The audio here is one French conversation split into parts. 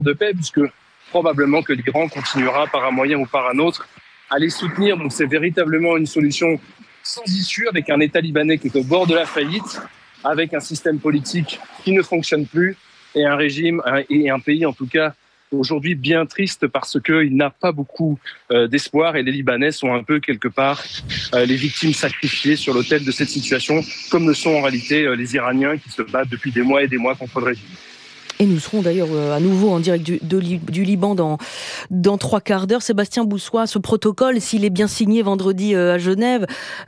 de paix, puisque probablement que l'Iran continuera par un moyen ou par un autre à les soutenir. Donc c'est véritablement une solution sans issue, avec un État libanais qui est au bord de la faillite, avec un système politique qui ne fonctionne plus, et un régime et un pays en tout cas aujourd'hui bien triste parce qu'il n'a pas beaucoup d'espoir, et les Libanais sont un peu quelque part les victimes sacrifiées sur l'autel de cette situation, comme le sont en réalité les Iraniens qui se battent depuis des mois et des mois contre le régime. Et nous serons d'ailleurs à nouveau en direct du Liban dans 3 quarts d'heure. Sébastien Boussois, ce protocole, s'il est bien signé vendredi à Genève,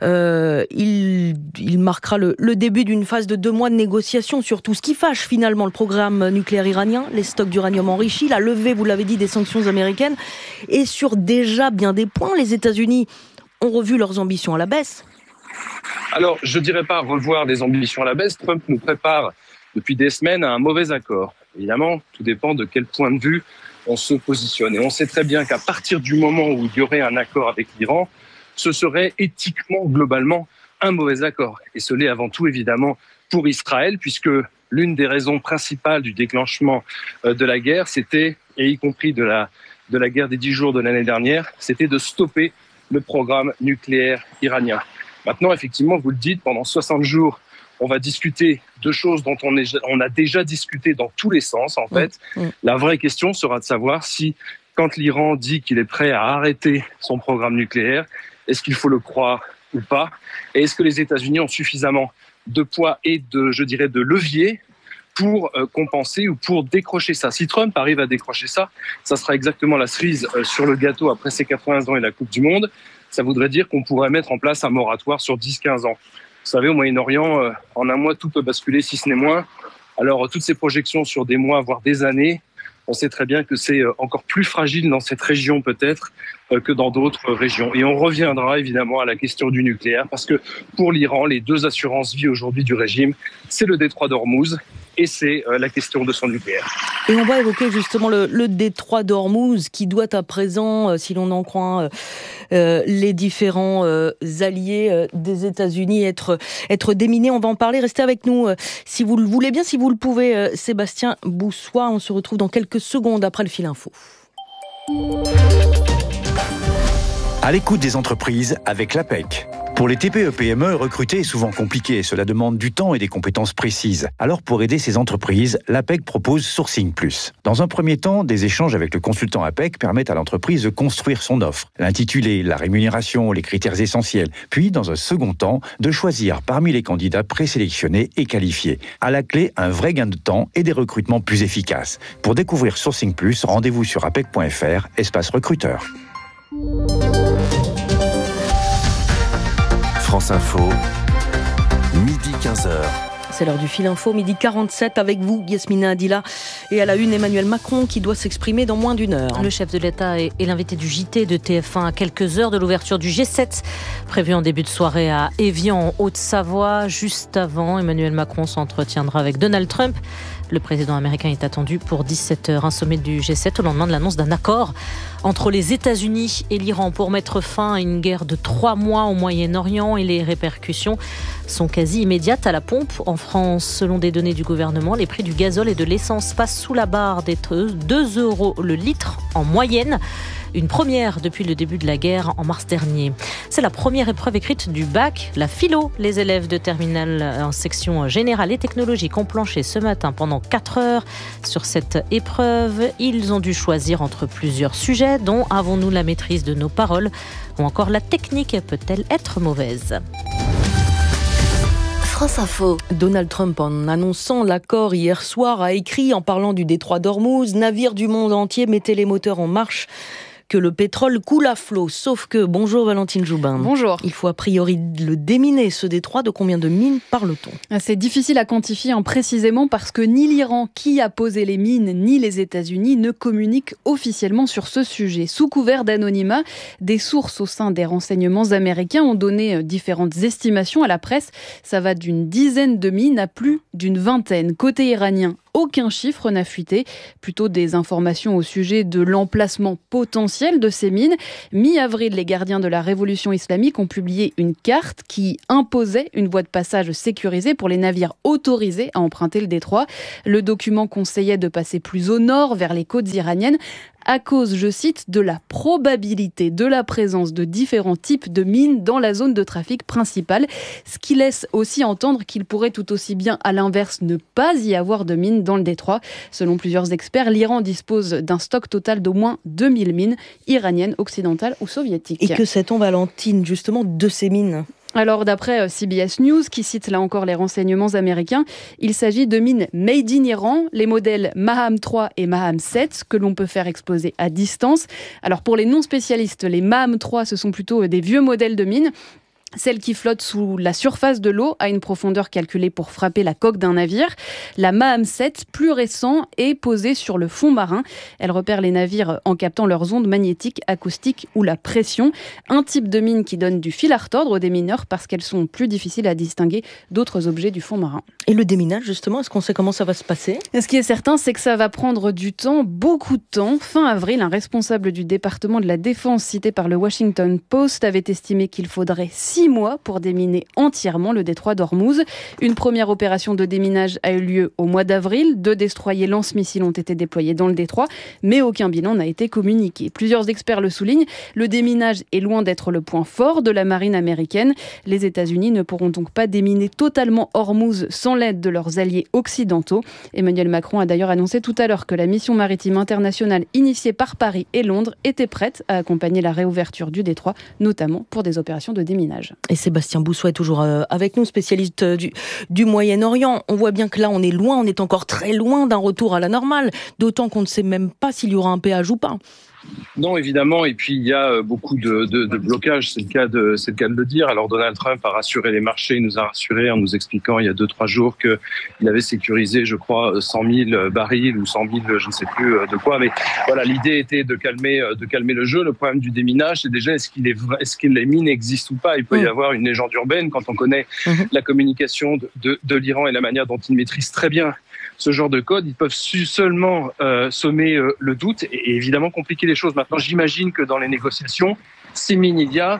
il marquera le début d'une phase de 2 mois de négociation sur tout ce qui fâche finalement le programme nucléaire iranien, les stocks d'uranium enrichi, la levée, vous l'avez dit, des sanctions américaines. Et sur déjà bien des points, les États-Unis ont revu leurs ambitions à la baisse. Alors, je ne dirais pas revoir des ambitions à la baisse. Trump nous prépare depuis des semaines à un mauvais accord. Évidemment, tout dépend de quel point de vue on se positionne. Et on sait très bien qu'à partir du moment où il y aurait un accord avec l'Iran, ce serait éthiquement, globalement, un mauvais accord. Et ce l'est avant tout, évidemment, pour Israël, puisque l'une des raisons principales du déclenchement de la guerre, c'était, et y compris de la guerre des 10 jours de l'année dernière, c'était de stopper le programme nucléaire iranien. Maintenant, effectivement, vous le dites, pendant 60 jours, on va discuter de choses dont on a déjà discuté dans tous les sens, en fait. La vraie question sera de savoir si, quand l'Iran dit qu'il est prêt à arrêter son programme nucléaire, est-ce qu'il faut le croire ou pas? Et est-ce que les États-Unis ont suffisamment de poids et de levier pour compenser ou pour décrocher ça? Si Trump arrive à décrocher ça, ça sera exactement la cerise sur le gâteau après ses 80 ans et la Coupe du Monde. Ça voudrait dire qu'on pourrait mettre en place un moratoire sur 10-15 ans. Vous savez, au Moyen-Orient, en un mois, tout peut basculer, si ce n'est moins. Alors, toutes ces projections sur des mois, voire des années, on sait très bien que c'est encore plus fragile dans cette région, peut-être, que dans d'autres régions. Et on reviendra, évidemment, à la question du nucléaire, parce que pour l'Iran, les 2 assurances-vie aujourd'hui du régime, c'est le détroit d'Ormuz et c'est la question de son nucléaire. Et on va évoquer justement le détroit d'Ormuz qui doit à présent, si l'on en croit les différents alliés des États-Unis, être déminé. On va en parler. Restez avec nous si vous le voulez bien, si vous le pouvez. Sébastien Boussois, on se retrouve dans quelques secondes après le fil info. À l'écoute des entreprises avec l'APEC. Pour les TPE-PME, recruter est souvent compliqué. Cela demande du temps et des compétences précises. Alors, pour aider ces entreprises, l'APEC propose Sourcing Plus. Dans un premier temps, des échanges avec le consultant APEC permettent à l'entreprise de construire son offre, l'intitulé, la rémunération, les critères essentiels. Puis, dans un second temps, de choisir parmi les candidats présélectionnés et qualifiés. À la clé, un vrai gain de temps et des recrutements plus efficaces. Pour découvrir Sourcing Plus, rendez-vous sur apec.fr, espace recruteur. France Info, midi 15h. C'est l'heure du fil info, midi 47 avec vous, Yasmina Adila. Et à la une, Emmanuel Macron qui doit s'exprimer dans moins d'1 heure. Le chef de l'État est l'invité du JT de TF1 à quelques heures de l'ouverture du G7, prévu en début de soirée à Évian, en Haute-Savoie. Juste avant, Emmanuel Macron s'entretiendra avec Donald Trump. Le président américain est attendu pour 17h, un sommet du G7 au lendemain de l'annonce d'un accord entre les États-Unis et l'Iran pour mettre fin à une guerre de 3 mois au Moyen-Orient, et les répercussions sont quasi immédiates à la pompe. En France, selon des données du gouvernement, les prix du gazole et de l'essence passent sous la barre des 2 € le litre en moyenne. Une première depuis le début de la guerre en mars dernier. C'est la première épreuve écrite du bac, la philo. Les élèves de terminale en section générale et technologique ont planché ce matin pendant 4 heures sur cette épreuve. Ils ont dû choisir entre plusieurs sujets, dont avons-nous la maîtrise de nos paroles, ou encore la technique peut-elle être mauvaise ? France Info. Donald Trump, en annonçant l'accord hier soir, a écrit en parlant du détroit d'Ormuz: navire du monde entier, mettez les moteurs en marche, que le pétrole coule à flot. Sauf que, bonjour Valentine Joubin. Bonjour. Il faut a priori le déminer, ce détroit. De combien de mines parle-t-on ? C'est difficile à quantifier précisément parce que ni l'Iran qui a posé les mines, ni les États-Unis ne communiquent officiellement sur ce sujet. Sous couvert d'anonymat, des sources au sein des renseignements américains ont donné différentes estimations à la presse. Ça va d'une dizaine de mines à plus d'une vingtaine. Côté iranien, aucun chiffre n'a fuité, plutôt des informations au sujet de l'emplacement potentiel de ces mines. Mi-avril, les gardiens de la révolution islamique ont publié une carte qui imposait une voie de passage sécurisée pour les navires autorisés à emprunter le détroit. Le document conseillait de passer plus au nord, vers les côtes iraniennes, à cause, je cite, de la probabilité de la présence de différents types de mines dans la zone de trafic principale, ce qui laisse aussi entendre qu'il pourrait tout aussi bien, à l'inverse, ne pas y avoir de mines dans le détroit. Selon plusieurs experts, l'Iran dispose d'un stock total d'au moins 2000 mines iraniennes, occidentales ou soviétiques. Et que sait-on, Valentine, justement, de ces mines ? Alors d'après CBS News, qui cite là encore les renseignements américains, il s'agit de mines made in Iran, les modèles Maham 3 et Maham 7, que l'on peut faire exploser à distance. Alors pour les non-spécialistes, les Maham 3, ce sont plutôt des vieux modèles de mines. Celle qui flotte sous la surface de l'eau à une profondeur calculée pour frapper la coque d'un navire. La Maham 7, plus récent, est posée sur le fond marin. Elle repère les navires en captant leurs ondes magnétiques, acoustiques ou la pression. Un type de mine qui donne du fil à retordre aux démineurs parce qu'elles sont plus difficiles à distinguer d'autres objets du fond marin. Et le déminage, justement, est-ce qu'on sait comment ça va se passer ? Ce qui est certain, c'est que ça va prendre du temps, beaucoup de temps. Fin avril, un responsable du département de la Défense cité par le Washington Post avait estimé qu'il faudrait 6 mois pour déminer entièrement le détroit d'Ormuz. Une première opération de déminage a eu lieu au mois d'avril. 2 destroyers lance-missiles ont été déployés dans le détroit, mais aucun bilan n'a été communiqué. Plusieurs experts le soulignent, le déminage est loin d'être le point fort de la marine américaine. Les États-Unis ne pourront donc pas déminer totalement Ormuz sans l'aide de leurs alliés occidentaux. Emmanuel Macron a d'ailleurs annoncé tout à l'heure que la mission maritime internationale initiée par Paris et Londres était prête à accompagner la réouverture du détroit, notamment pour des opérations de déminage. Et Sébastien Boussois est toujours avec nous, spécialiste du Moyen-Orient. On voit bien que là, on est loin, on est encore très loin d'un retour à la normale, d'autant qu'on ne sait même pas s'il y aura un péage ou pas. Non, évidemment, et puis il y a beaucoup de blocages, c'est le cas de le dire. Alors Donald Trump a rassuré les marchés, il nous a rassurés en nous expliquant il y a 2-3 jours qu'il avait sécurisé, je crois, 100 000 barils ou 100 000, je ne sais plus de quoi. Mais voilà, l'idée était de calmer le jeu. Le problème du déminage, c'est déjà est-ce que les mines existent ou pas. Il peut y avoir une légende urbaine quand on connaît la communication de l'Iran et la manière dont ils maîtrisent très bien ce genre de code. Ils peuvent seulement semer le doute et évidemment compliquer les choses. Maintenant, j'imagine que dans les négociations, si mine il y a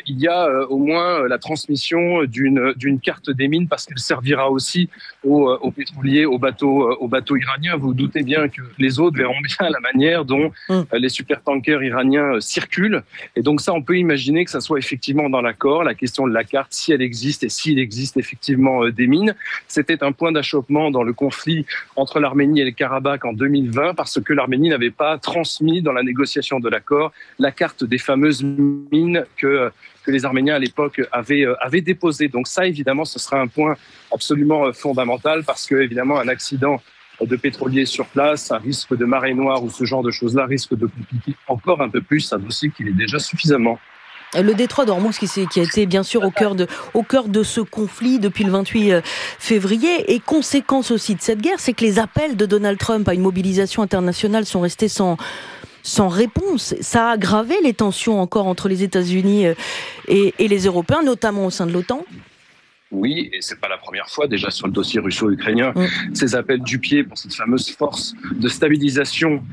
au moins la transmission d'une carte des mines parce qu'elle servira aussi aux pétroliers, aux bateaux iraniens. Vous vous doutez bien que les autres verront bien la manière dont les supertankers iraniens circulent. Et donc ça, on peut imaginer que ça soit effectivement dans l'accord. La question de la carte, si elle existe et s'il existe effectivement des mines. C'était un point d'achoppement dans le conflit entre l'Arménie et le Karabakh en 2020 parce que l'Arménie n'avait pas transmis dans la négociation de l'accord la carte des fameuses mines que les Arméniens à l'époque avaient déposé. Donc ça, évidemment, ce sera un point absolument fondamental parce que, évidemment, un accident de pétrolier sur place, un risque de marée noire ou ce genre de choses-là risque de compliquer encore un peu plus un dossier qu'il est déjà suffisamment. Le détroit d'Ormuz qui a été bien sûr au cœur de ce conflit depuis le 28 février et conséquence aussi de cette guerre, c'est que les appels de Donald Trump à une mobilisation internationale sont restés sans réponse. Ça a aggravé les tensions encore entre les États-Unis et les Européens, notamment au sein de l'OTAN. Oui, et c'est pas la première fois, déjà sur le dossier russo-ukrainien, ces appels du pied pour cette fameuse force de stabilisation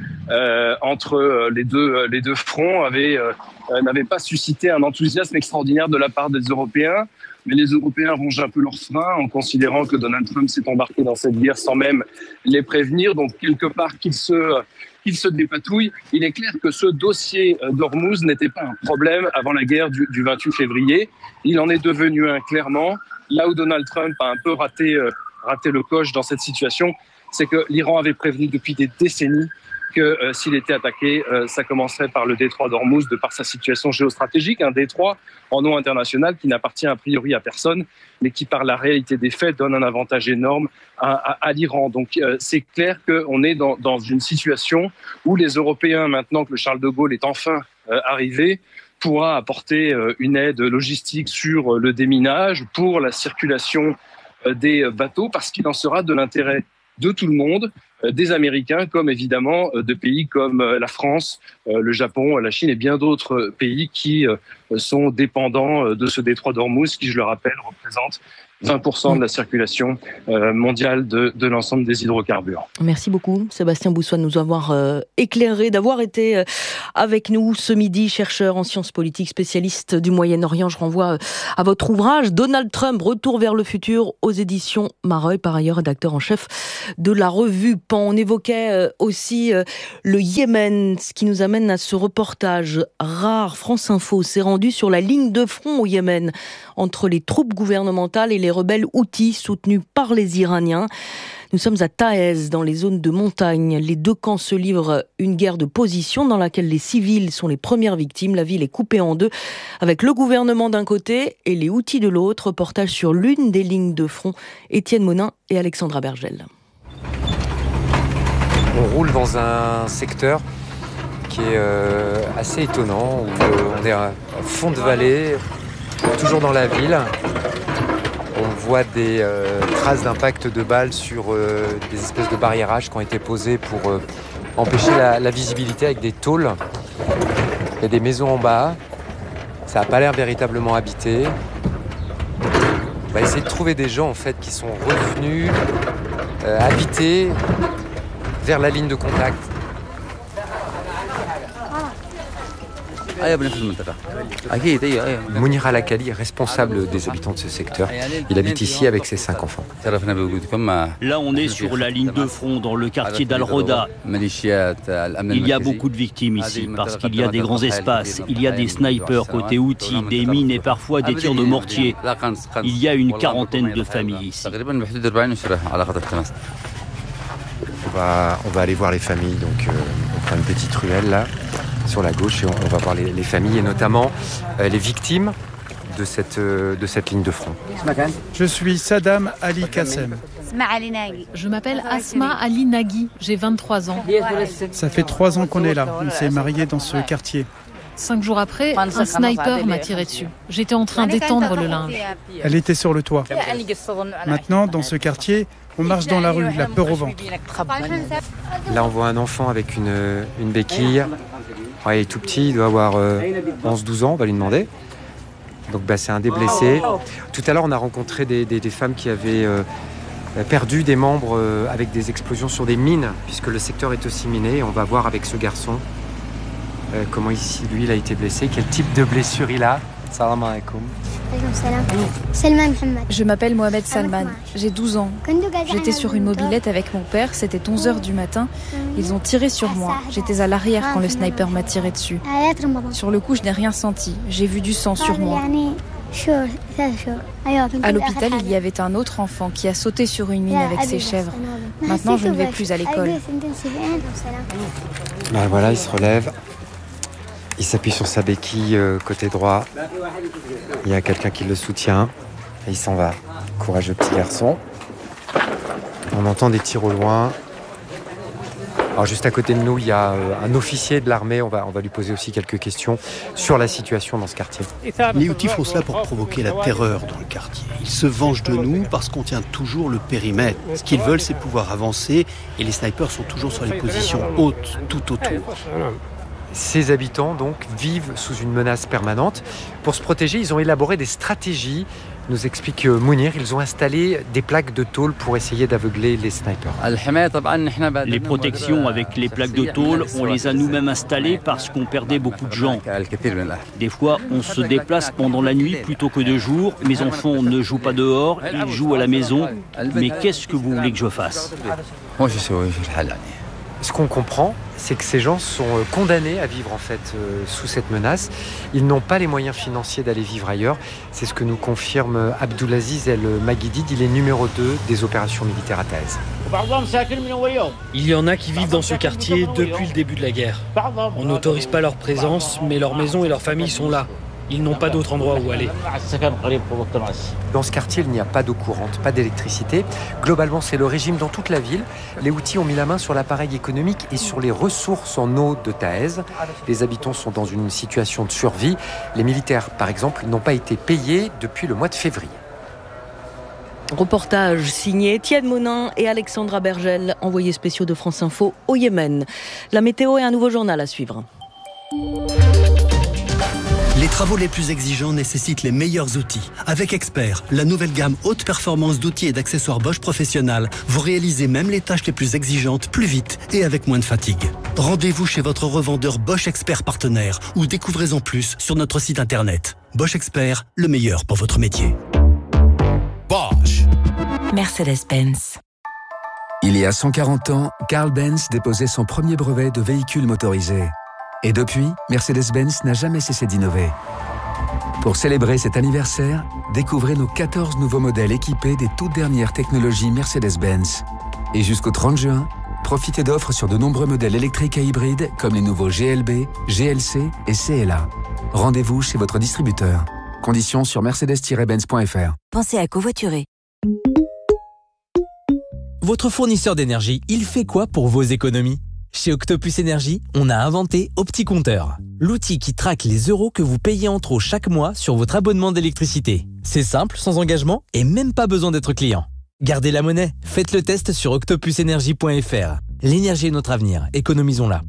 entre les deux fronts n'avaient pas suscité un enthousiasme extraordinaire de la part des Européens. Mais les Européens rongent un peu leurs freins en considérant que Donald Trump s'est embarqué dans cette guerre sans même les prévenir. Donc, quelque part, qu'il se dépatouille. Il est clair que ce dossier d'Ormuz n'était pas un problème avant la guerre du 28 février. Il en est devenu un clairement. Là où Donald Trump a un peu raté le coche dans cette situation, c'est que l'Iran avait prévenu depuis des décennies que s'il était attaqué, ça commencerait par le détroit d'Ormuz de par sa situation géostratégique, un détroit en eau internationale qui n'appartient a priori à personne, mais qui par la réalité des faits donne un avantage énorme à l'Iran. Donc c'est clair qu'on est dans une situation où les Européens, maintenant que le Charles de Gaulle est enfin arrivé, pourra apporter une aide logistique sur le déminage pour la circulation des bateaux, parce qu'il en sera de l'intérêt de tout le monde, des Américains comme évidemment de pays comme la France, le Japon, la Chine et bien d'autres pays qui sont dépendants de ce détroit d'Ormuz qui, je le rappelle, représente 20% de la circulation mondiale de l'ensemble des hydrocarbures. Merci beaucoup Sébastien Boussois de nous avoir éclairé, d'avoir été avec nous ce midi, chercheur en sciences politiques, spécialiste du Moyen-Orient. Je renvoie à votre ouvrage Donald Trump, Retour vers le futur aux éditions Mareuil, par ailleurs rédacteur en chef de la revue Pan. On évoquait aussi le Yémen, ce qui nous amène à ce reportage rare. France Info s'est rendu sur la ligne de front au Yémen entre les troupes gouvernementales et les rebelles houthis soutenus par les Iraniens. Nous sommes à Taez, dans les zones de montagne. Les deux camps se livrent une guerre de position dans laquelle les civils sont les premières victimes. La ville est coupée en deux, avec le gouvernement d'un côté et les houthis de l'autre. Reportage sur l'une des lignes de front. Étienne Monin et Alexandra Bergel. On roule dans un secteur qui est assez étonnant, où on est à fond de vallée, toujours dans la ville. On voit des traces d'impact de balles sur des espèces de barriérages qui ont été posés pour empêcher la visibilité avec des tôles. Il y a des maisons en bas, ça n'a pas l'air véritablement habité. On va essayer de trouver des gens en fait qui sont revenus habiter vers la ligne de contact. Mounir Al-Akali est responsable des habitants de ce secteur. Il habite ici avec ses 5 enfants. Là, on est sur la ligne de front dans le quartier d'Al-Roda. Il y a beaucoup de victimes ici parce qu'il y a des grands espaces. Il y a des snipers côté Houthi, des mines et parfois des tirs de mortier. Il y a une quarantaine de familles ici. On va aller voir les familles. Donc, on prend une petite ruelle là, sur la gauche, et on va voir les familles et notamment les victimes de cette ligne de front. Je suis Saddam Ali Kassem. Je m'appelle Asma Ali Nagui, j'ai 23 ans. Ça fait 3 ans qu'on est là, on s'est mariés dans ce quartier. 5 jours après, un sniper m'a tiré dessus. J'étais en train d'étendre le linge. Elle était sur le toit. Maintenant, dans ce quartier, on marche dans la rue, la peur au ventre. Là, on voit un enfant avec une béquille. Ouais, il est tout petit, il doit avoir 11-12 ans, on va lui demander. Donc c'est un des blessés. Tout à l'heure, on a rencontré des femmes qui avaient perdu des membres avec des explosions sur des mines, puisque le secteur est aussi miné. Et on va voir avec ce garçon comment lui, il a été blessé, quel type de blessure il a. Salam alaikum. Je m'appelle Mohamed Salman, j'ai 12 ans. J'étais sur une mobilette avec mon père, c'était 11h du matin. Ils ont tiré sur moi. J'étais à l'arrière quand le sniper m'a tiré dessus. Sur le coup, je n'ai rien senti. J'ai vu du sang sur moi. À l'hôpital, il y avait un autre enfant qui a sauté sur une mine avec ses chèvres. Maintenant, je ne vais plus à l'école. Voilà, il se relève. Il s'appuie sur sa béquille côté droit. Il y a quelqu'un qui le soutient. Et il s'en va. Courageux petit garçon. On entend des tirs au loin. Alors juste à côté de nous, il y a un officier de l'armée. On va lui poser aussi quelques questions sur la situation dans ce quartier. Les Houthis font cela pour provoquer la terreur dans le quartier. Ils se vengent de nous parce qu'on tient toujours le périmètre. Ce qu'ils veulent, c'est pouvoir avancer. Et les snipers sont toujours sur les positions hautes, tout autour. Ces habitants, donc, vivent sous une menace permanente. Pour se protéger, ils ont élaboré des stratégies, nous explique Mounir. Ils ont installé des plaques de tôle pour essayer d'aveugler les snipers. Les protections avec les plaques de tôle, on les a nous-mêmes installées parce qu'on perdait beaucoup de gens. Des fois, on se déplace pendant la nuit plutôt que de jour. Mes enfants ne jouent pas dehors, ils jouent à la maison. Mais qu'est-ce que vous voulez que je fasse ? Ce qu'on comprend, c'est que ces gens sont condamnés à vivre en fait sous cette menace. Ils n'ont pas les moyens financiers d'aller vivre ailleurs. C'est ce que nous confirme Abdulaziz El Maguidid. Il est numéro 2 des opérations militaires à Taez. Il y en a qui vivent dans ce quartier depuis le début de la guerre. On n'autorise pas leur présence, mais leurs maisons et leurs familles sont là. Ils n'ont pas d'autre endroit où aller. Dans ce quartier, il n'y a pas d'eau courante, pas d'électricité. Globalement, c'est le régime dans toute la ville. Les Houthis ont mis la main sur l'appareil économique et sur les ressources en eau de Taez. Les habitants sont dans une situation de survie. Les militaires, par exemple, n'ont pas été payés depuis le mois de février. Reportage signé Étienne Monin et Alexandra Bergel, envoyés spéciaux de France Info au Yémen. La météo et un nouveau journal à suivre. Les travaux les plus exigeants nécessitent les meilleurs outils. Avec Expert, la nouvelle gamme haute performance d'outils et d'accessoires Bosch Professionnel, vous réalisez même les tâches les plus exigeantes plus vite et avec moins de fatigue. Rendez-vous chez votre revendeur Bosch Expert partenaire ou découvrez-en plus sur notre site internet. Bosch Expert, le meilleur pour votre métier. Bosch. Mercedes-Benz. Il y a 140 ans, Carl Benz déposait son premier brevet de véhicule motorisé. Et depuis, Mercedes-Benz n'a jamais cessé d'innover. Pour célébrer cet anniversaire, découvrez nos 14 nouveaux modèles équipés des toutes dernières technologies Mercedes-Benz. Et jusqu'au 30 juin, profitez d'offres sur de nombreux modèles électriques et hybrides comme les nouveaux GLB, GLC et CLA. Rendez-vous chez votre distributeur. Conditions sur mercedes-benz.fr. Pensez à covoiturer. Votre fournisseur d'énergie, il fait quoi pour vos économies ? Chez Octopus Énergie, on a inventé OptiCompteur, l'outil qui traque les euros que vous payez en trop chaque mois sur votre abonnement d'électricité. C'est simple, sans engagement et même pas besoin d'être client. Gardez la monnaie, faites le test sur octopusenergie.fr. L'énergie est notre avenir, économisons-la.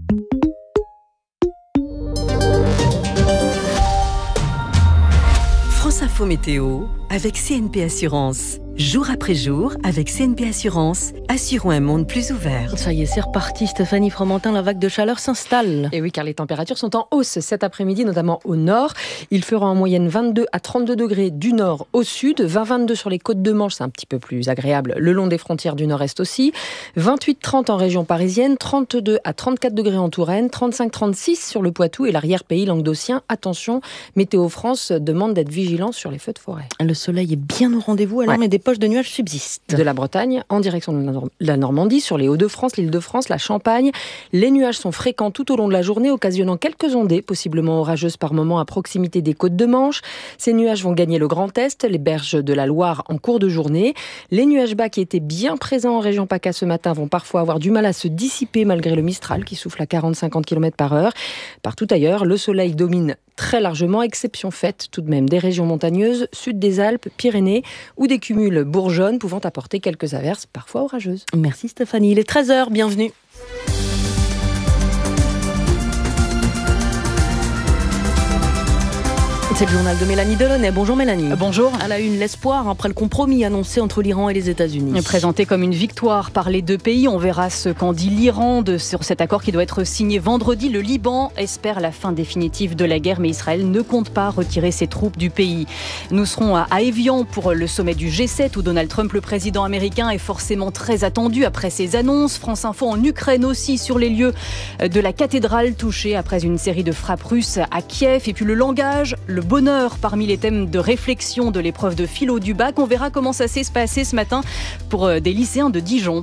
France Info Météo avec CNP Assurance. Jour après jour, avec CNP Assurance, assurons un monde plus ouvert. Ça y est, c'est reparti. Stéphanie Fromentin, la vague de chaleur s'installe. Et oui, car les températures sont en hausse cet après-midi, notamment au nord. Il fera en moyenne 22 à 32 degrés du nord au sud, 20-22 sur les côtes de Manche, c'est un petit peu plus agréable, le long des frontières du nord-est aussi, 28-30 en région parisienne, 32 à 34 degrés en Touraine, 35-36 sur le Poitou et l'arrière-pays languedocien. Attention, Météo France demande d'être vigilant sur les feux de forêt. Le soleil est bien au rendez-vous, alors, mais des poches de nuages subsistent. De la Bretagne, en direction de la Normandie, sur les Hauts-de-France, l'Île-de-France, la Champagne. Les nuages sont fréquents tout au long de la journée, occasionnant quelques ondées, possiblement orageuses par moments à proximité des côtes de Manche. Ces nuages vont gagner le Grand Est, les berges de la Loire en cours de journée. Les nuages bas qui étaient bien présents en région PACA ce matin vont parfois avoir du mal à se dissiper malgré le Mistral qui souffle à 40-50 km/h. Partout ailleurs, le soleil domine très largement, exception faite tout de même des régions montagneuses, sud des Alpes, Pyrénées, ou des cumuls bourgeonnes pouvant apporter quelques averses, parfois orageuses. Merci Stéphanie, il est 13h, bienvenue. C'est le journal de Mélanie Delaunay. Bonjour Mélanie. Bonjour. À la une, l'espoir après le compromis annoncé entre l'Iran et les États-Unis. Présenté comme une victoire par les deux pays, on verra ce qu'en dit l'Iran sur cet accord qui doit être signé vendredi. Le Liban espère la fin définitive de la guerre, mais Israël ne compte pas retirer ses troupes du pays. Nous serons à Évian pour le sommet du G7 où Donald Trump, le président américain, est forcément très attendu après ses annonces. France Info en Ukraine aussi sur les lieux de la cathédrale touchée après une série de frappes russes à Kiev. Et puis le langage, le bonheur parmi les thèmes de réflexion de l'épreuve de philo du bac. On verra comment ça s'est passé ce matin pour des lycéens de Dijon.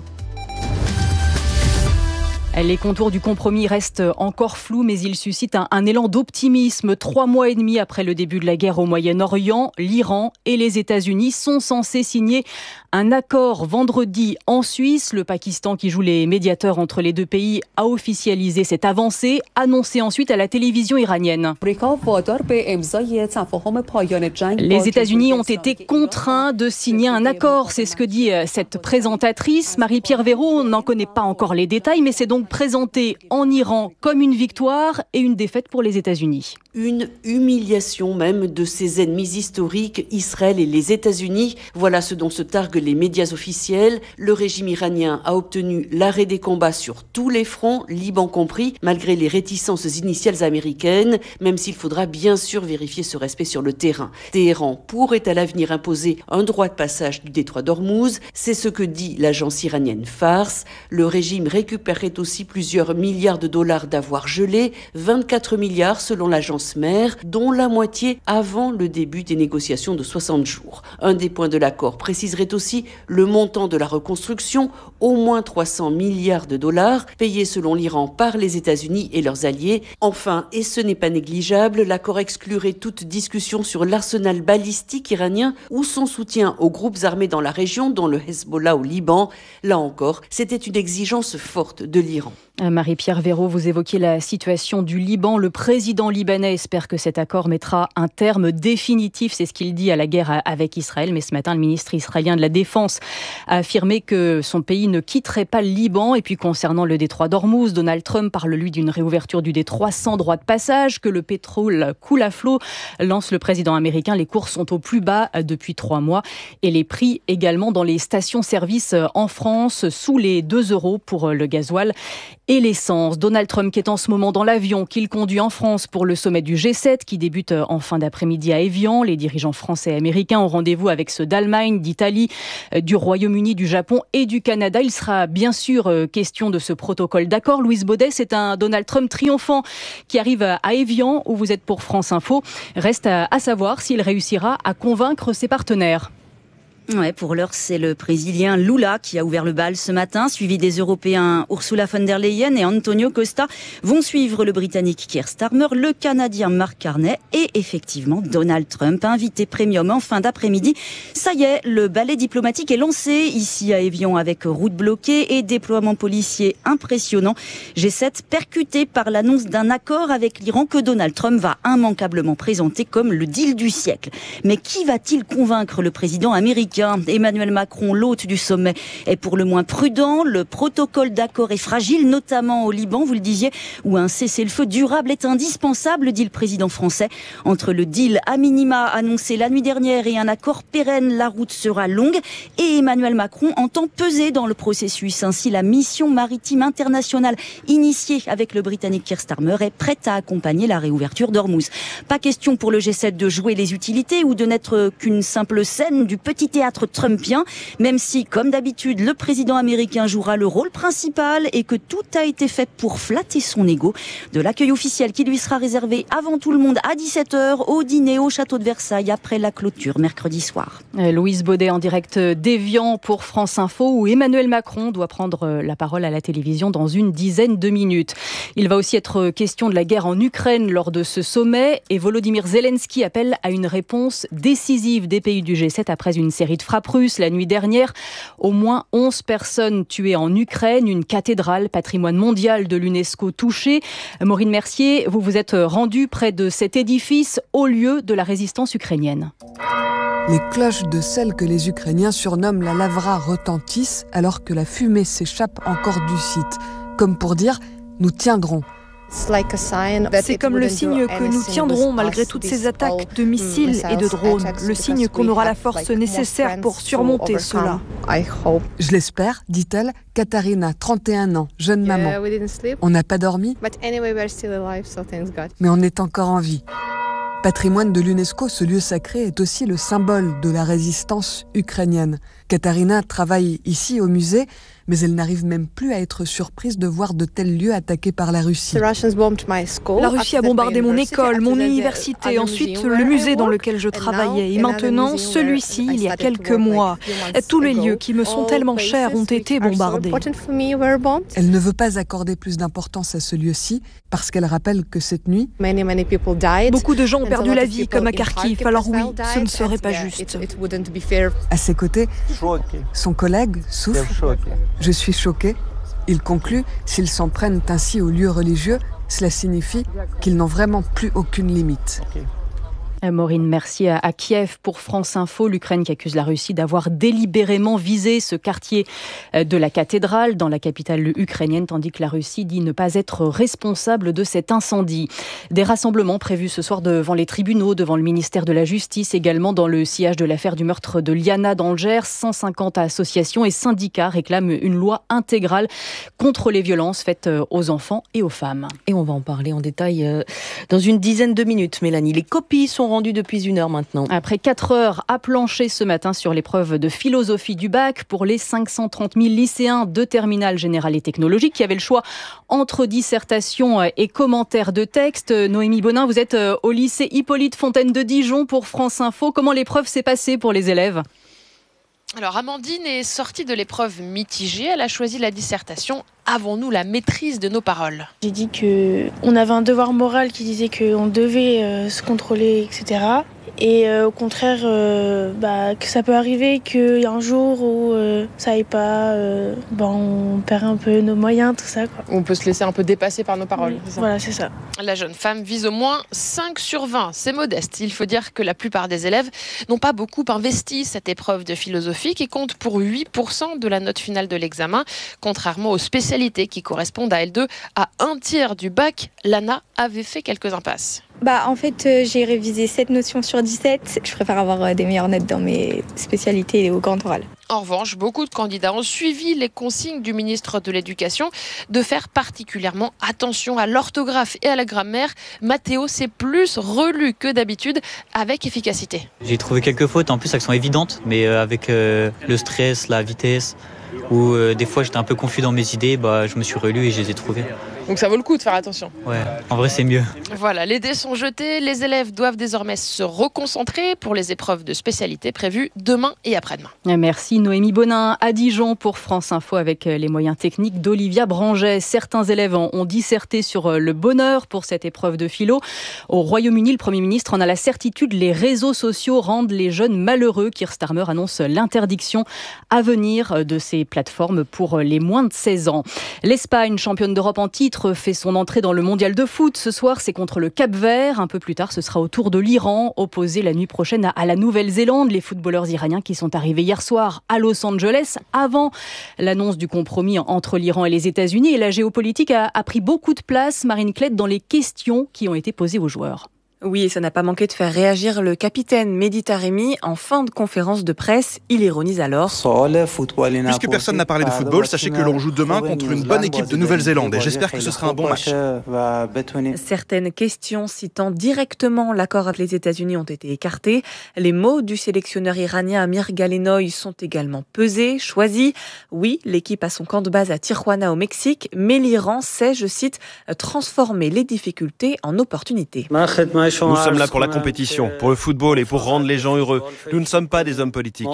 Les contours du compromis restent encore flous, mais ils suscitent un élan d'optimisme. 3 mois et demi après le début de la guerre au Moyen-Orient, l'Iran et les États-Unis sont censés signer un accord vendredi en Suisse. Le Pakistan, qui joue les médiateurs entre les deux pays, a officialisé cette avancée, annoncée ensuite à la télévision iranienne. Les États-Unis ont été contraints de signer un accord, c'est ce que dit cette présentatrice. Marie-Pierre Véraud n'en connaît pas encore les détails, mais c'est donc présenté en Iran comme une victoire et une défaite pour les États-Unis. Une humiliation même de ses ennemis historiques, Israël et les États-Unis. Voilà ce dont se targuent les médias officiels. Le régime iranien a obtenu l'arrêt des combats sur tous les fronts, Liban compris, malgré les réticences initiales américaines, même s'il faudra bien sûr vérifier ce respect sur le terrain. Téhéran pourrait à l'avenir imposer un droit de passage du détroit d'Ormuz. C'est ce que dit l'agence iranienne Fars. Le régime récupérerait aussi plusieurs milliards de dollars d'avoirs gelés, 24 milliards selon l'agence mère, dont la moitié avant le début des négociations de 60 jours. Un des points de l'accord préciserait aussi le montant de la reconstruction, au moins 300 milliards de dollars, payés selon l'Iran par les États-Unis et leurs alliés. Enfin, et ce n'est pas négligeable, l'accord exclurait toute discussion sur l'arsenal balistique iranien ou son soutien aux groupes armés dans la région, dont le Hezbollah au Liban. Là encore, c'était une exigence forte de l'Iran. Marie-Pierre Véraud, vous évoquiez la situation du Liban. Le président libanais espère que cet accord mettra un terme définitif, c'est ce qu'il dit, à la guerre avec Israël. Mais ce matin, le ministre israélien de la Défense a affirmé que son pays pays ne quitterait pas le Liban. Et puis concernant le détroit d'Ormuz, Donald Trump parle lui d'une réouverture du détroit sans droit de passage, que le pétrole coule à flot, lance le président américain. Les cours sont au plus bas depuis 3 mois et les prix également dans les stations-service en France sous les 2 € pour le gasoil et l'essence. Donald Trump qui est en ce moment dans l'avion qu'il conduit en France pour le sommet du G7 qui débute en fin d'après-midi à Évian. Les dirigeants français et américains ont rendez-vous avec ceux d'Allemagne, d'Italie, du Royaume-Uni, du Japon et du Canada. Il sera bien sûr question de ce protocole d'accord. Louise Baudet, c'est un Donald Trump triomphant qui arrive à Évian où vous êtes pour France Info. Reste à savoir s'il réussira à convaincre ses partenaires. Ouais, pour l'heure, c'est le Brésilien Lula qui a ouvert le bal ce matin, suivi des Européens Ursula von der Leyen et Antonio Costa. Vont suivre le Britannique Keir Starmer, le Canadien Mark Carney et effectivement Donald Trump, invité premium en fin d'après-midi. Ça y est, le ballet diplomatique est lancé ici à Évian avec route bloquée et déploiement policier impressionnant. G7 percuté par l'annonce d'un accord avec l'Iran que Donald Trump va immanquablement présenter comme le deal du siècle. Mais qui va-t-il convaincre le président américain ? Emmanuel Macron, l'hôte du sommet, est pour le moins prudent. Le protocole d'accord est fragile, notamment au Liban, vous le disiez, où un cessez-le-feu durable est indispensable, dit le président français. Entre le deal à minima annoncé la nuit dernière et un accord pérenne, la route sera longue. Et Emmanuel Macron entend peser dans le processus. Ainsi, la mission maritime internationale initiée avec le Britannique Keir Starmer est prête à accompagner la réouverture d'Ormuz. Pas question pour le G7 de jouer les utilités ou de n'être qu'une simple scène du petit théâtre trumpien, même si, comme d'habitude, le président américain jouera le rôle principal et que tout a été fait pour flatter son ego. De l'accueil officiel qui lui sera réservé avant tout le monde à 17h au dîner au château de Versailles après la clôture mercredi soir. Louise Baudet en direct d'Évian pour France Info où Emmanuel Macron doit prendre la parole à la télévision dans une dizaine de minutes. Il va aussi être question de la guerre en Ukraine lors de ce sommet et Volodymyr Zelensky appelle à une réponse décisive des pays du G7 après une série de frappes russes la nuit dernière. Au moins 11 personnes tuées en Ukraine, une cathédrale patrimoine mondial de l'UNESCO touchée. Maureen Mercier, vous vous êtes rendue près de cet édifice, haut lieu de la résistance ukrainienne. Les cloches de celle que les Ukrainiens surnomment la Lavra retentissent alors que la fumée s'échappe encore du site. Comme pour dire, nous tiendrons. C'est comme le signe que nous tiendrons malgré toutes ces attaques de missiles et de drones. Le signe qu'on aura la force nécessaire pour surmonter cela. Je l'espère, dit-elle, Katharina, 31 ans, jeune maman. On n'a pas dormi, mais on est encore en vie. Patrimoine de l'UNESCO, ce lieu sacré est aussi le symbole de la résistance ukrainienne. Katharina travaille ici au musée, mais elle n'arrive même plus à être surprise de voir de tels lieux attaqués par la Russie. La Russie a bombardé mon école, mon université, ensuite le musée dans lequel je travaillais, et maintenant celui-ci, il y a quelques mois. Tous les lieux qui me sont tellement chers ont été bombardés. Elle ne veut pas accorder plus d'importance à ce lieu-ci, parce qu'elle rappelle que cette nuit, beaucoup de gens ont perdu la vie, comme à Kharkiv, alors oui, ce ne serait pas juste. À ses côtés, son collègue souffle. Je suis choqué. Il conclut, s'ils s'en prennent ainsi aux lieux religieux, cela signifie qu'ils n'ont vraiment plus aucune limite. Maureen Mercier à Kiev pour France Info. L'Ukraine qui accuse la Russie d'avoir délibérément visé ce quartier de la cathédrale dans la capitale ukrainienne, tandis que la Russie dit ne pas être responsable de cet incendie. Des rassemblements prévus ce soir devant les tribunaux, devant le ministère de la Justice, également dans le sillage de l'affaire du meurtre de Liana dans le Gers. 150 associations et syndicats réclament une loi intégrale contre les violences faites aux enfants et aux femmes. Et on va en parler en détail dans une dizaine de minutes, Mélanie. Les copies sont rendues depuis 1 heure maintenant. Après 4 heures à plancher ce matin sur l'épreuve de philosophie du bac pour les 530 000 lycéens de terminale générale et technologique qui avaient le choix entre dissertation et commentaires de texte. Noémie Bonin, vous êtes au lycée Hippolyte Fontaine de Dijon pour France Info. Comment l'épreuve s'est passée pour les élèves ? Alors Amandine est sortie de l'épreuve mitigée, elle a choisi la dissertation « Avons-nous la maîtrise de nos paroles ?» J'ai dit qu'on avait un devoir moral qui disait qu'on devait se contrôler, etc. et au contraire que ça peut arriver qu'il y a un jour où ça aille pas, on perd un peu nos moyens, tout ça, quoi. On peut se laisser un peu dépasser par nos paroles. Oui, voilà, c'est ça. La jeune femme vise au moins 5 sur 20, c'est modeste. Il faut dire que la plupart des élèves n'ont pas beaucoup investi cette épreuve de philosophie qui compte pour 8% de la note finale de l'examen, contrairement aux spécialités qui correspondent à L2 à un tiers du bac. Lana avait fait quelques impasses. En fait, j'ai révisé 7 notions sur 17. Je préfère avoir des meilleures notes dans mes spécialités et au grand oral. En revanche, beaucoup de candidats ont suivi les consignes du ministre de l'Éducation de faire particulièrement attention à l'orthographe et à la grammaire. Mathéo s'est plus relu que d'habitude avec efficacité. J'ai trouvé quelques fautes, en plus elles sont évidentes, mais avec le stress, la vitesse, ou des fois j'étais un peu confus dans mes idées, je me suis relu et je les ai trouvées. Donc ça vaut le coup de faire attention. Ouais, en vrai c'est mieux. Voilà, les dés sont jetés, les élèves doivent désormais se reconcentrer pour les épreuves de spécialité prévues demain et après-demain. Merci Noémie Bonin à Dijon pour France Info avec les moyens techniques d'Olivia Branget. Certains élèves ont disserté sur le bonheur pour cette épreuve de philo. Au Royaume-Uni, le Premier ministre en a la certitude, les réseaux sociaux rendent les jeunes malheureux. Keir Starmer annonce l'interdiction à venir de ces plateformes pour les moins de 16 ans. L'Espagne, championne d'Europe en titre, fait son entrée dans le mondial de foot. Ce soir, c'est contre le Cap-Vert. Un peu plus tard, ce sera au tour de l'Iran, opposé la nuit prochaine à la Nouvelle-Zélande. Les footballeurs iraniens qui sont arrivés hier soir à Los Angeles, avant l'annonce du compromis entre l'Iran et les États-Unis. Et la géopolitique a pris beaucoup de place, Marine Klett, dans les questions qui ont été posées aux joueurs. Oui, et ça n'a pas manqué de faire réagir le capitaine Mehdi Taremi en fin de conférence de presse. Il ironise alors. Puisque personne n'a parlé de football, sachez que l'on joue demain contre une bonne équipe de Nouvelle-Zélande et j'espère que ce sera un bon match. Certaines questions citant directement l'accord avec les États-Unis ont été écartées. Les mots du sélectionneur iranien Amir Galenoy sont également pesés, choisis. Oui, l'équipe a son camp de base à Tijuana au Mexique, mais l'Iran sait, je cite, transformer les difficultés en opportunités. Nous sommes là pour la compétition, pour le football et pour rendre les gens heureux. Nous ne sommes pas des hommes politiques.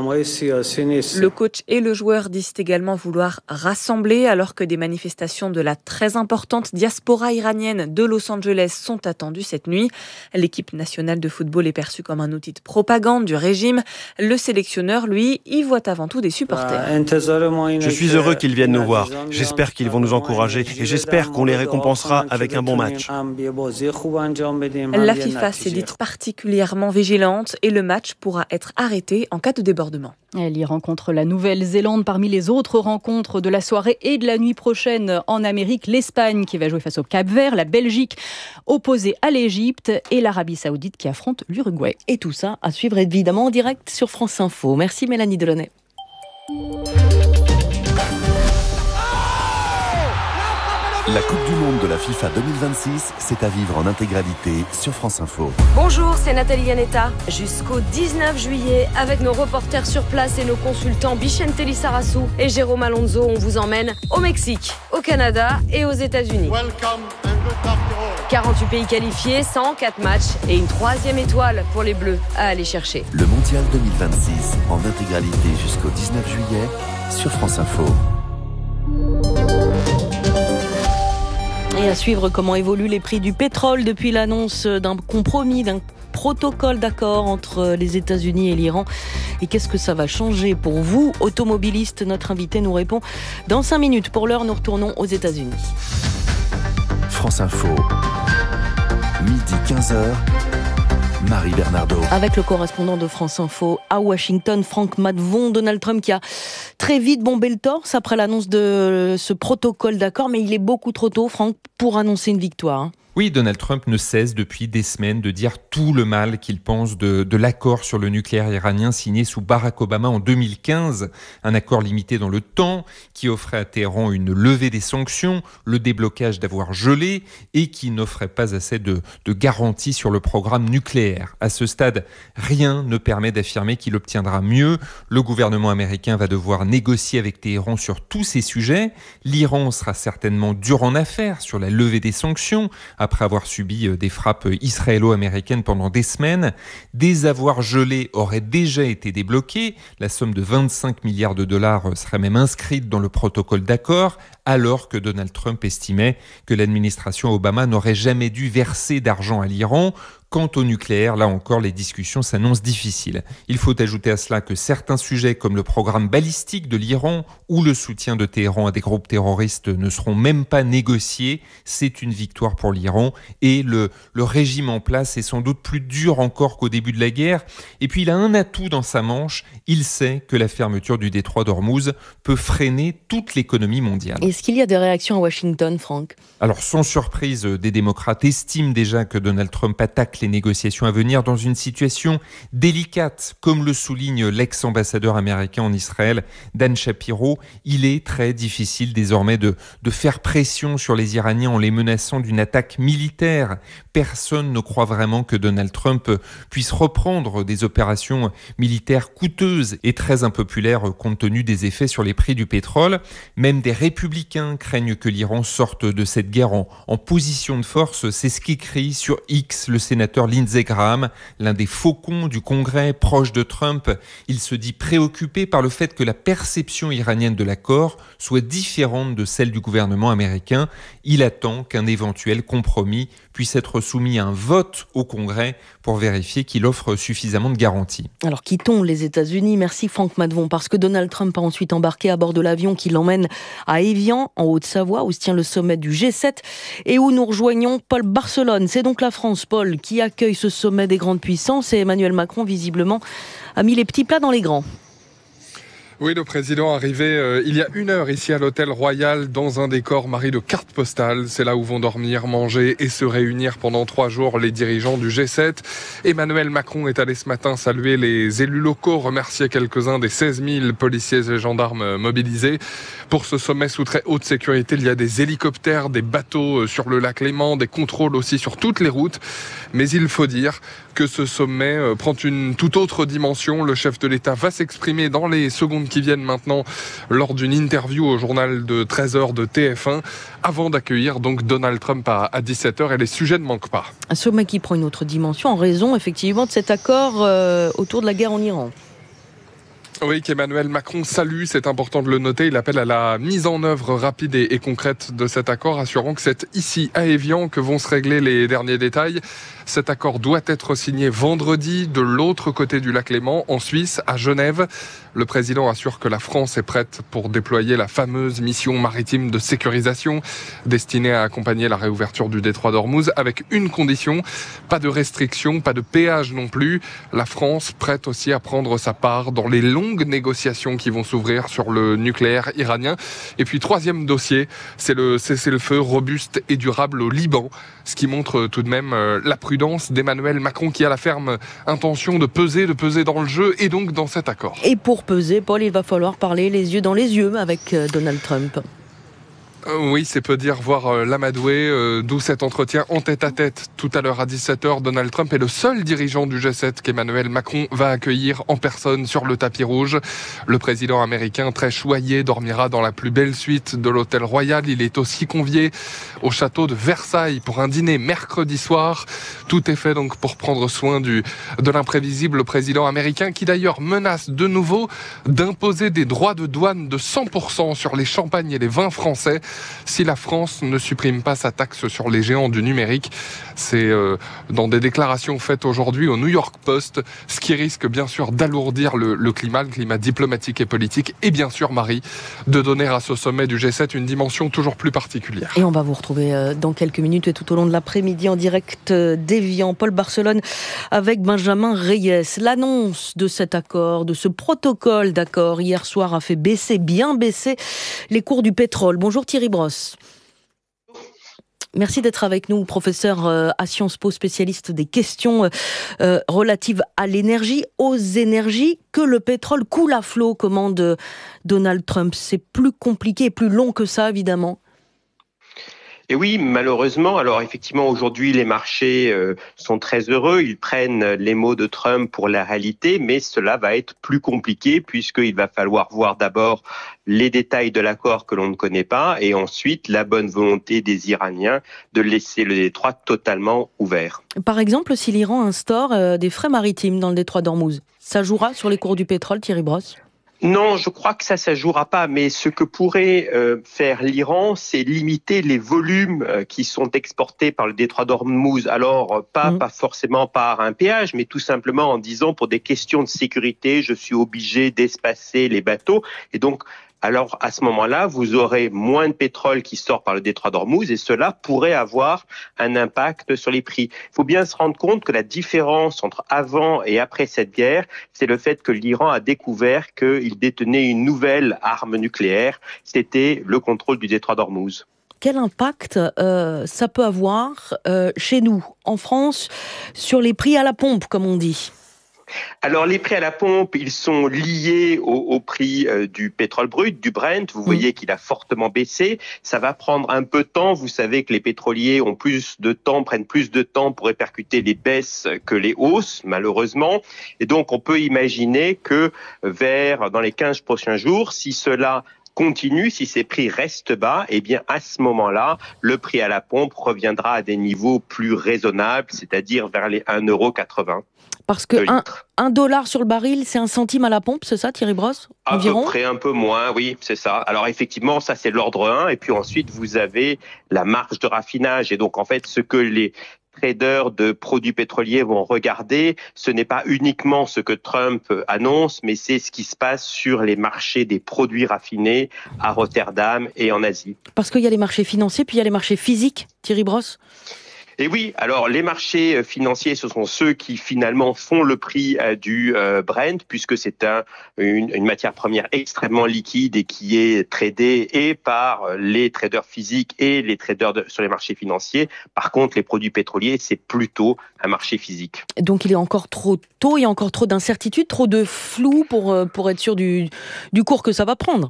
Le coach et le joueur disent également vouloir rassembler alors que des manifestations de la très importante diaspora iranienne de Los Angeles sont attendues cette nuit. L'équipe nationale de football est perçue comme un outil de propagande du régime. Le sélectionneur, lui, y voit avant tout des supporters. Je suis heureux qu'ils viennent nous voir. J'espère qu'ils vont nous encourager et j'espère qu'on les récompensera avec un bon match. La FIFA s'est dite particulièrement vigilante et le match pourra être arrêté en cas de débordement. L'Iran contre la Nouvelle-Zélande. Parmi les autres rencontres de la soirée et de la nuit prochaine en Amérique, l'Espagne qui va jouer face au Cap-Vert, la Belgique opposée à l'Égypte et l'Arabie Saoudite qui affronte l'Uruguay. Et tout ça à suivre évidemment en direct sur France Info. Merci Mélanie Delaunay. La Coupe du Monde de la FIFA 2026, c'est à vivre en intégralité sur France Info. Bonjour, c'est Nathalie Yanetta. Jusqu'au 19 juillet, avec nos reporters sur place et nos consultants Bichente Lissarassou et Jérôme Alonso, on vous emmène au Mexique, au Canada et aux États-Unis. 48 pays qualifiés, 104 matchs et une 3e étoile pour les Bleus à aller chercher. Le Mondial 2026 en intégralité jusqu'au 19 juillet sur France Info. Et à suivre comment évoluent les prix du pétrole depuis l'annonce d'un compromis, d'un protocole d'accord entre les États-Unis et l'Iran. Et qu'est-ce que ça va changer pour vous, automobilistes? Notre invité nous répond dans 5 minutes. Pour l'heure, nous retournons aux États-Unis. France Info, midi 15h. Marie Bernardo. Avec le correspondant de France Info à Washington, Franck Matvon. Donald Trump qui a très vite bombé le torse après l'annonce de ce protocole d'accord, mais il est beaucoup trop tôt, Franck, pour annoncer une victoire. Oui, Donald Trump ne cesse depuis des semaines de dire tout le mal qu'il pense de l'accord sur le nucléaire iranien signé sous Barack Obama en 2015. Un accord limité dans le temps qui offrait à Téhéran une levée des sanctions, le déblocage d'avoir gelé et qui n'offrait pas assez de garanties sur le programme nucléaire. À ce stade, rien ne permet d'affirmer qu'il obtiendra mieux. Le gouvernement américain va devoir négocier avec Téhéran sur tous ces sujets. L'Iran sera certainement dur en affaires sur la levée des sanctions, après avoir subi des frappes israélo-américaines pendant des semaines. Des avoirs gelés auraient déjà été débloqués. La somme de 25 milliards de dollars serait même inscrite dans le protocole d'accord, alors que Donald Trump estimait que l'administration Obama n'aurait jamais dû verser d'argent à l'Iran. Quant au nucléaire, là encore, les discussions s'annoncent difficiles. Il faut ajouter à cela que certains sujets comme le programme balistique de l'Iran ou le soutien de Téhéran à des groupes terroristes ne seront même pas négociés. C'est une victoire pour l'Iran et le régime en place est sans doute plus dur encore qu'au début de la guerre. Et puis il a un atout dans sa manche, il sait que la fermeture du détroit d'Ormuz peut freiner toute l'économie mondiale. Est-ce qu'il y a des réactions à Washington, Franck ? Alors sans surprise, des démocrates estiment déjà que Donald Trump attaque les négociations à venir dans une situation délicate, comme le souligne l'ex-ambassadeur américain en Israël, Dan Shapiro. Il est très difficile désormais de faire pression sur les Iraniens en les menaçant d'une attaque militaire. Personne ne croit vraiment que Donald Trump puisse reprendre des opérations militaires coûteuses et très impopulaires compte tenu des effets sur les prix du pétrole. Même des républicains craignent que l'Iran sorte de cette guerre en position de force. C'est ce qu'écrit sur X le sénateur Lindsey Graham, l'un des faucons du Congrès proche de Trump. Il se dit préoccupé par le fait que la perception iranienne de l'accord soit différente de celle du gouvernement américain. Il attend qu'un éventuel compromis puisse être soumis à un vote au Congrès pour vérifier qu'il offre suffisamment de garanties. Alors quittons les États-Unis, merci Franck Madvon, parce que Donald Trump a ensuite embarqué à bord de l'avion qui l'emmène à Évian, en Haute-Savoie, où se tient le sommet du G7 et où nous rejoignons Paul Barcelone. C'est donc la France, Paul, qui accueille ce sommet des grandes puissances et Emmanuel Macron, visiblement, a mis les petits plats dans les grands. Oui, le président arrivé il y a 1 heure ici à l'Hôtel Royal dans un décor marri de cartes postales. C'est là où vont dormir, manger et se réunir pendant 3 jours les dirigeants du G7. Emmanuel Macron est allé ce matin saluer les élus locaux, remercier quelques-uns des 16 000 policiers et gendarmes mobilisés. Pour ce sommet sous très haute sécurité, il y a des hélicoptères, des bateaux sur le lac Léman, des contrôles aussi sur toutes les routes. Mais il faut dire que ce sommet prend une toute autre dimension. Le chef de l'État va s'exprimer dans les secondes qui viennent maintenant lors d'une interview au journal de 13h de TF1 avant d'accueillir donc Donald Trump à 17h et les sujets ne manquent pas. Un sommet qui prend une autre dimension en raison effectivement de cet accord autour de la guerre en Iran. Oui, qu'Emmanuel Macron salue, c'est important de le noter. Il appelle à la mise en œuvre rapide et concrète de cet accord, assurant que c'est ici à Évian que vont se régler les derniers détails. Cet accord doit être signé vendredi de l'autre côté du lac Léman, en Suisse, à Genève. Le président assure que la France est prête pour déployer la fameuse mission maritime de sécurisation destinée à accompagner la réouverture du détroit d'Ormuz avec une condition, pas de restrictions, pas de péage non plus. La France prête aussi à prendre sa part dans les longues négociations qui vont s'ouvrir sur le nucléaire iranien. Et puis troisième dossier, c'est le cessez-le-feu robuste et durable au Liban, ce qui montre tout de même la prudence d'Emmanuel Macron qui a la ferme intention de peser dans le jeu et donc dans cet accord. Et pour peser, Paul, il va falloir parler les yeux dans les yeux avec Donald Trump. Oui, c'est peu dire voir l'amadouer, d'où cet entretien en tête-à-tête tout à l'heure à 17h. Donald Trump est le seul dirigeant du G7 qu'Emmanuel Macron va accueillir en personne sur le tapis rouge. Le président américain, très choyé, dormira dans la plus belle suite de l'Hôtel Royal. Il est aussi convié au château de Versailles pour un dîner mercredi soir. Tout est fait donc pour prendre soin de l'imprévisible président américain qui d'ailleurs menace de nouveau d'imposer des droits de douane de 100% sur les champagnes et les vins français si la France ne supprime pas sa taxe sur les géants du numérique. C'est dans des déclarations faites aujourd'hui au New York Post, ce qui risque bien sûr d'alourdir le climat diplomatique et politique, et bien sûr, Marie, de donner à ce sommet du G7 une dimension toujours plus particulière. Et on va vous retrouver dans quelques minutes et tout au long de l'après-midi en direct d'Évian, Paul Barcelone avec Benjamin Reyes. L'annonce de cet accord, de ce protocole d'accord hier soir a fait bien baisser les cours du pétrole. Bonjour Thierry Brosse. Merci d'être avec nous, professeur à Sciences Po, spécialiste des questions relatives à l'énergie, aux énergies. Que le pétrole coule à flot, commande Donald Trump. C'est plus compliqué et plus long que ça, évidemment. Et oui, malheureusement. Alors effectivement, aujourd'hui, les marchés sont très heureux. Ils prennent les mots de Trump pour la réalité, mais cela va être plus compliqué puisqu'il va falloir voir d'abord les détails de l'accord que l'on ne connaît pas et ensuite la bonne volonté des Iraniens de laisser le détroit totalement ouvert. Par exemple, si l'Iran instaure des frais maritimes dans le détroit d'Ormuz, ça jouera sur les cours du pétrole, Thierry Brosse ? Non, je crois que ça jouera pas. Mais ce que pourrait faire l'Iran, c'est limiter les volumes qui sont exportés par le détroit d'Ormuz. Alors, pas forcément par un péage, mais tout simplement en disant pour des questions de sécurité, je suis obligé d'espacer les bateaux. Et donc, alors à ce moment-là, vous aurez moins de pétrole qui sort par le détroit d'Ormuz et cela pourrait avoir un impact sur les prix. Il faut bien se rendre compte que la différence entre avant et après cette guerre, c'est le fait que l'Iran a découvert qu'il détenait une nouvelle arme nucléaire, c'était le contrôle du détroit d'Ormuz. Quel impact ça peut avoir chez nous, en France, sur les prix à la pompe, comme on dit ? Alors les prix à la pompe, ils sont liés au prix du pétrole brut, du Brent. Vous voyez qu'il a fortement baissé. Ça va prendre un peu de temps. Vous savez que les pétroliers ont prennent plus de temps pour répercuter les baisses que les hausses, malheureusement. Et donc on peut imaginer que dans les 15 prochains jours, si cela continue, si ces prix restent bas, eh bien à ce moment-là, le prix à la pompe reviendra à des niveaux plus raisonnables, c'est-à-dire vers les 1,80 €. Parce que $1 sur le baril, c'est 1 centime à la pompe, c'est ça Thierry Brosse ? Environ ? À peu près, un peu moins, oui, c'est ça. Alors effectivement, ça c'est l'ordre 1, et puis ensuite vous avez la marge de raffinage, et donc en fait ce que les traders de produits pétroliers vont regarder, ce n'est pas uniquement ce que Trump annonce, mais c'est ce qui se passe sur les marchés des produits raffinés à Rotterdam et en Asie. Parce qu'il y a les marchés financiers, puis il y a les marchés physiques, Thierry Brosse ? Et oui, alors les marchés financiers, ce sont ceux qui finalement font le prix du Brent, puisque c'est une matière première extrêmement liquide et qui est tradée et par les traders physiques et les traders sur les marchés financiers. Par contre, les produits pétroliers, c'est plutôt un marché physique. Donc il est encore trop tôt, il y a encore trop d'incertitudes, trop de flou pour être sûr du cours que ça va prendre.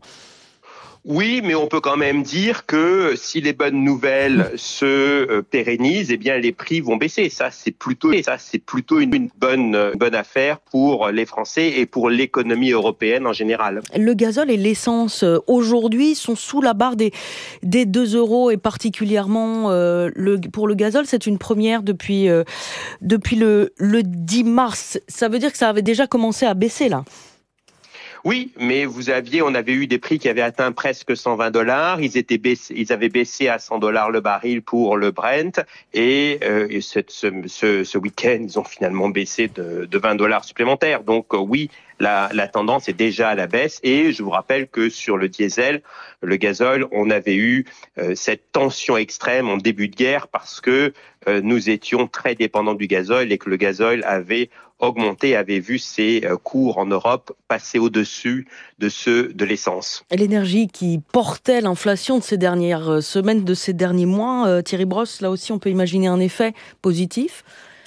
Oui, mais on peut quand même dire que si les bonnes nouvelles se pérennisent, eh bien les prix vont baisser. Ça, c'est plutôt une bonne affaire pour les Français et pour l'économie européenne en général. Le gazole et l'essence aujourd'hui sont sous la barre des 2 € et particulièrement pour le gazole, c'est une première depuis le 10 mars. Ça veut dire que ça avait déjà commencé à baisser là. Oui, mais on avait eu des prix qui avaient atteint presque $120. Ils avaient baissé à $100 le baril pour le Brent et ce week-end, ils ont finalement baissé de $20 supplémentaires. Donc oui, la tendance est déjà à la baisse et je vous rappelle que sur le diesel, le gazole, on avait eu cette tension extrême en début de guerre parce que nous étions très dépendants du gazole et que le gazole avait augmenté, avait vu ses cours en Europe passer au-dessus de ceux de l'essence. Et l'énergie qui portait l'inflation de ces dernières semaines, de ces derniers mois, Thierry Brosse, là aussi on peut imaginer un effet positif ?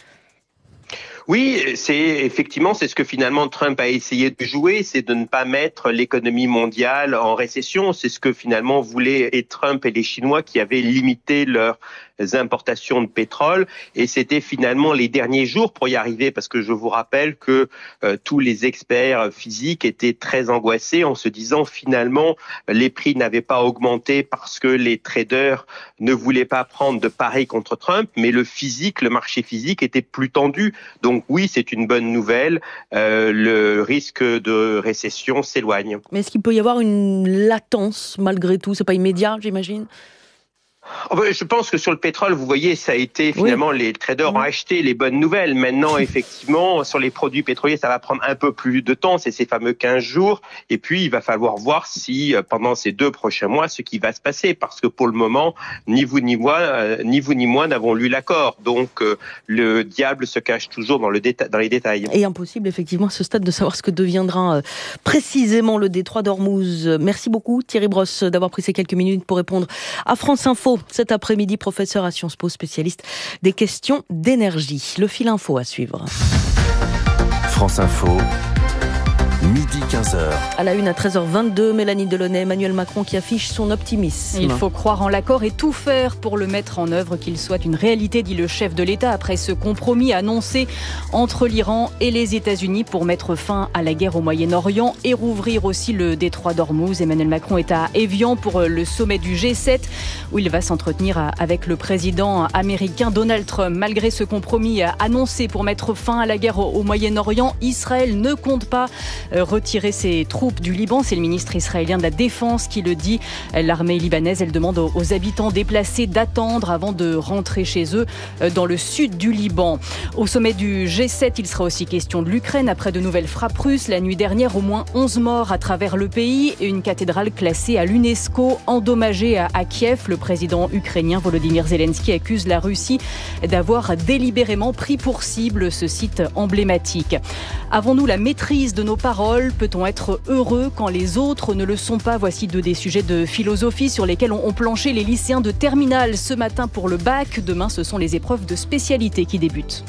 Oui, c'est ce que finalement Trump a essayé de jouer, c'est de ne pas mettre l'économie mondiale en récession. C'est ce que finalement voulaient et Trump et les Chinois qui avaient limité leurs importations de pétrole. Et c'était finalement les derniers jours pour y arriver, parce que je vous rappelle que tous les experts physiques étaient très angoissés en se disant finalement les prix n'avaient pas augmenté parce que les traders ne voulaient pas prendre de paris contre Trump, mais le marché physique était plus tendu. Donc oui, c'est une bonne nouvelle. Le risque de récession s'éloigne. Mais est-ce qu'il peut y avoir une latence malgré tout ? C'est pas immédiat, j'imagine ? Je pense que sur le pétrole, vous voyez, ça a été finalement les traders ont acheté les bonnes nouvelles. Maintenant, effectivement, sur les produits pétroliers, ça va prendre un peu plus de temps, c'est ces fameux 15 jours. Et puis, il va falloir voir si pendant ces 2 prochains mois, ce qui va se passer, parce que pour le moment, ni vous ni moi n'avons lu l'accord. Donc, le diable se cache toujours dans les détails. Et impossible, effectivement, à ce stade, de savoir ce que deviendra précisément le détroit d'Ormuz. Merci beaucoup, Thierry Brosse, d'avoir pris ces quelques minutes pour répondre à France Info. Cet après-midi, professeur à Sciences Po, spécialiste des questions d'énergie. Le fil info à suivre. France Info, midi 15h. À la une à 13h22, Mélanie Delaunay, Emmanuel Macron qui affiche son optimisme. Il faut croire en l'accord et tout faire pour le mettre en œuvre, qu'il soit une réalité, dit le chef de l'État, après ce compromis annoncé entre l'Iran et les États-Unis pour mettre fin à la guerre au Moyen-Orient et rouvrir aussi le détroit d'Ormuz. Emmanuel Macron est à Évian pour le sommet du G7 où il va s'entretenir avec le président américain Donald Trump. Malgré ce compromis annoncé pour mettre fin à la guerre au Moyen-Orient, Israël ne compte pas retirer ses troupes du Liban. C'est le ministre israélien de la Défense qui le dit. L'armée libanaise, elle demande aux habitants déplacés d'attendre avant de rentrer chez eux dans le sud du Liban. Au sommet du G7, il sera aussi question de l'Ukraine après de nouvelles frappes russes. La nuit dernière, au moins 11 morts à travers le pays et une cathédrale classée à l'UNESCO endommagée à Kiev. Le président ukrainien Volodymyr Zelensky accuse la Russie d'avoir délibérément pris pour cible ce site emblématique. Avons-nous la maîtrise de nos paroles ? Peut-on être heureux quand les autres ne le sont pas ? Voici deux des sujets de philosophie sur lesquels ont planché les lycéens de terminale ce matin pour le bac. Demain, ce sont les épreuves de spécialité qui débutent.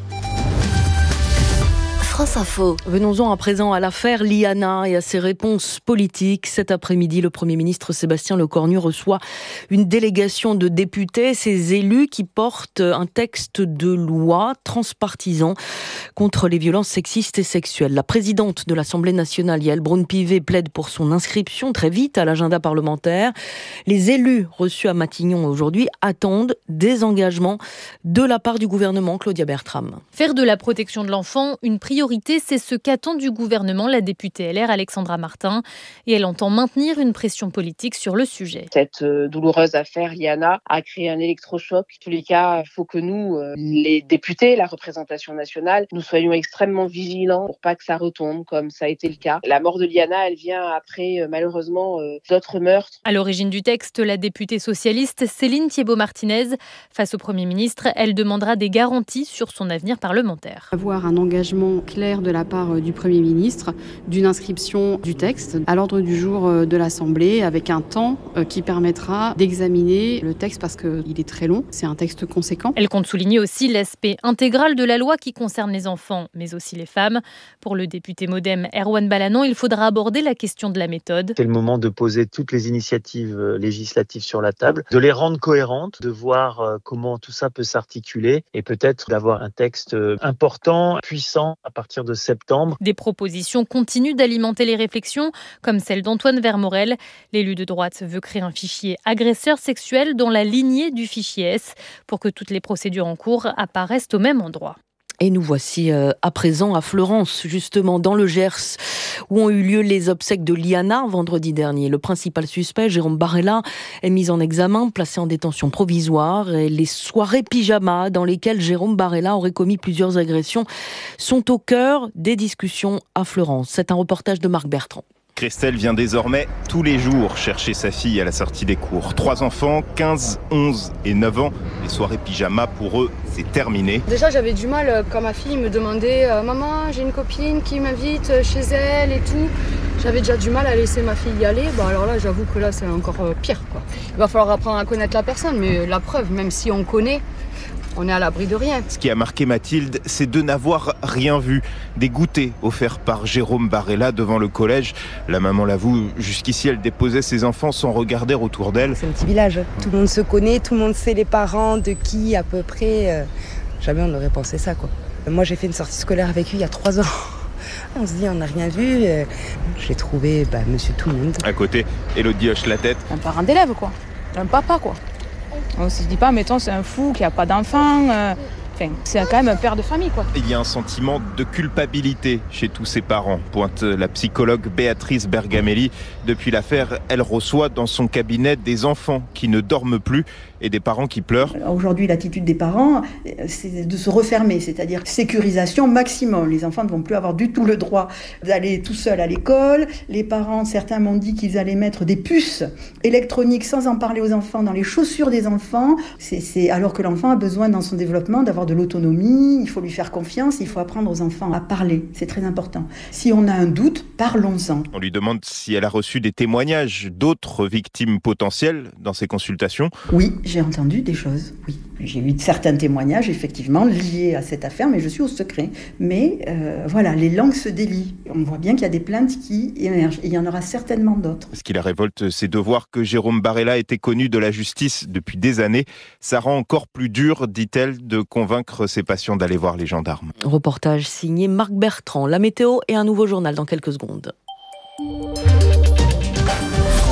France Info. Venons-en à présent à l'affaire Liana et à ses réponses politiques. Cet après-midi, le Premier ministre Sébastien Lecornu reçoit une délégation de députés, ces élus qui portent un texte de loi transpartisan contre les violences sexistes et sexuelles. La présidente de l'Assemblée nationale, Yaël Braun-Pivet, plaide pour son inscription très vite à l'agenda parlementaire. Les élus reçus à Matignon aujourd'hui attendent des engagements de la part du gouvernement. Claudia Bertram. Faire de la protection de l'enfant une priorité, c'est ce qu'attend du gouvernement la députée LR Alexandra Martin. Et elle entend maintenir une pression politique sur le sujet. Cette douloureuse affaire Liana a créé un électrochoc. En tous les cas, il faut que nous, les députés, la représentation nationale, nous soyons extrêmement vigilants pour pas que ça retombe comme ça a été le cas. La mort de Liana, elle vient après, malheureusement, d'autres meurtres. À l'origine du texte, la députée socialiste Céline Thiébaut-Martinez. Face au Premier ministre, elle demandera des garanties sur son avenir parlementaire. Avoir un engagement clair de la part du Premier ministre d'une inscription du texte à l'ordre du jour de l'Assemblée avec un temps qui permettra d'examiner le texte parce qu'il est très long, c'est un texte conséquent. Elle compte souligner aussi l'aspect intégral de la loi qui concerne les enfants mais aussi les femmes. Pour le député Modem Erwan Balanon, il faudra aborder la question de la méthode. C'est le moment de poser toutes les initiatives législatives sur la table, de les rendre cohérentes, de voir comment tout ça peut s'articuler et peut-être d'avoir un texte important, puissant à partir de septembre. Des propositions continuent d'alimenter les réflexions, comme celle d'Antoine Vermorel. L'élu de droite veut créer un fichier agresseur sexuel dans la lignée du fichier S pour que toutes les procédures en cours apparaissent au même endroit. Et nous voici à présent à Fleurance, justement dans le Gers, où ont eu lieu les obsèques de Liana vendredi dernier. Le principal suspect, Jérôme Barella, est mis en examen, placé en détention provisoire. Et les soirées pyjama dans lesquelles Jérôme Barella aurait commis plusieurs agressions sont au cœur des discussions à Fleurance. C'est un reportage de Marc Bertrand. Christelle vient désormais tous les jours chercher sa fille à la sortie des cours. 3 enfants, 15, 11 et 9 ans. Les soirées pyjama, pour eux, c'est terminé. Déjà, j'avais du mal quand ma fille me demandait « Maman, j'ai une copine qui m'invite chez elle et tout ». J'avais déjà du mal à laisser ma fille y aller. Alors là, j'avoue que là, c'est encore pire, quoi. Il va falloir apprendre à connaître la personne, mais la preuve, même si on connaît, on est à l'abri de rien. Ce qui a marqué Mathilde, c'est de n'avoir rien vu. Des goûters offerts par Jérôme Barella devant le collège. La maman l'avoue, jusqu'ici elle déposait ses enfants sans regarder autour d'elle. C'est un petit village, tout le monde se connaît, tout le monde sait les parents, de qui à peu près. Jamais on n'aurait pensé ça, quoi. Moi j'ai fait une sortie scolaire avec lui il y a 3 ans. On se dit, on n'a rien vu. J'ai trouvé monsieur tout le monde. À côté, Elodie hoche la tête. Un parent d'élève, quoi. Un papa, quoi. On se dit pas, mettons, c'est un fou qui a pas d'enfant. C'est quand même un père de famille, quoi. Il y a un sentiment de culpabilité chez tous ces parents, pointe la psychologue Béatrice Bergamelli. Depuis l'affaire, elle reçoit dans son cabinet des enfants qui ne dorment plus et des parents qui pleurent. Aujourd'hui, l'attitude des parents, c'est de se refermer, c'est-à-dire sécurisation maximum. Les enfants ne vont plus avoir du tout le droit d'aller tout seuls à l'école. Les parents, certains m'ont dit qu'ils allaient mettre des puces électroniques sans en parler aux enfants dans les chaussures des enfants. C'est alors que l'enfant a besoin dans son développement d'avoir de l'autonomie, il faut lui faire confiance, il faut apprendre aux enfants à parler, c'est très important. Si on a un doute, parlons-en. On lui demande si elle a reçu des témoignages d'autres victimes potentielles dans ses consultations. Oui, j'ai entendu des choses, oui. J'ai eu certains témoignages, effectivement, liés à cette affaire, mais je suis au secret. Mais voilà, les langues se délient. On voit bien qu'il y a des plaintes qui émergent, et il y en aura certainement d'autres. Ce qui la révolte, c'est de voir que Jérôme Barella était connu de la justice depuis des années. Ça rend encore plus dur, dit-elle, de convaincre ses patients d'aller voir les gendarmes. Reportage signé Marc Bertrand. La météo et un nouveau journal dans quelques secondes.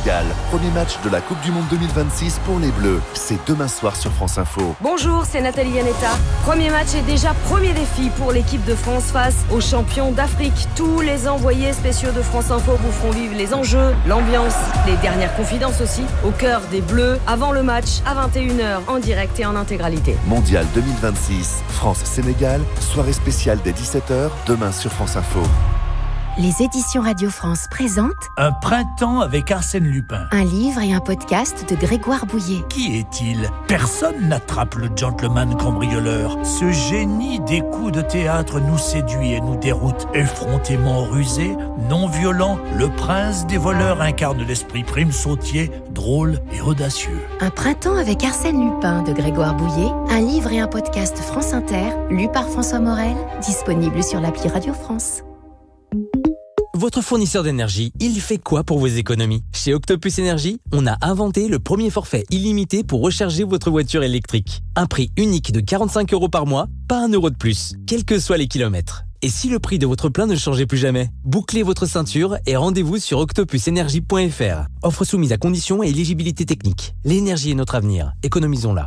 France-Sénégal. Premier match de la Coupe du Monde 2026 pour les Bleus. C'est demain soir sur France Info. Bonjour, c'est Nathalie Yanetta. Premier match et déjà premier défi pour l'équipe de France face aux champions d'Afrique. Tous les envoyés spéciaux de France Info vous feront vivre les enjeux, l'ambiance, les dernières confidences aussi, au cœur des Bleus, avant le match, à 21h, en direct et en intégralité. Mondial 2026, France-Sénégal, soirée spéciale dès 17h, demain sur France Info. Les éditions Radio France présentent Un printemps avec Arsène Lupin. Un livre et un podcast de Grégoire Bouillet. Qui est-il ? Personne n'attrape le gentleman cambrioleur. Ce génie des coups de théâtre nous séduit et nous déroute. Effrontément rusé, non violent, le prince des voleurs incarne l'esprit prime sautier, drôle et audacieux. Un printemps avec Arsène Lupin de Grégoire Bouillet. Un livre et un podcast France Inter, lu par François Morel, disponible sur l'appli Radio France. Votre fournisseur d'énergie, il fait quoi pour vos économies ? Chez Octopus Énergie, on a inventé le premier forfait illimité pour recharger votre voiture électrique. Un prix unique de 45 € par mois, pas 1 € de plus, quels que soient les kilomètres. Et si le prix de votre plein ne changeait plus jamais ? Bouclez votre ceinture et rendez-vous sur octopusenergie.fr. Offre soumise à conditions et éligibilité technique. L'énergie est notre avenir, économisons-la.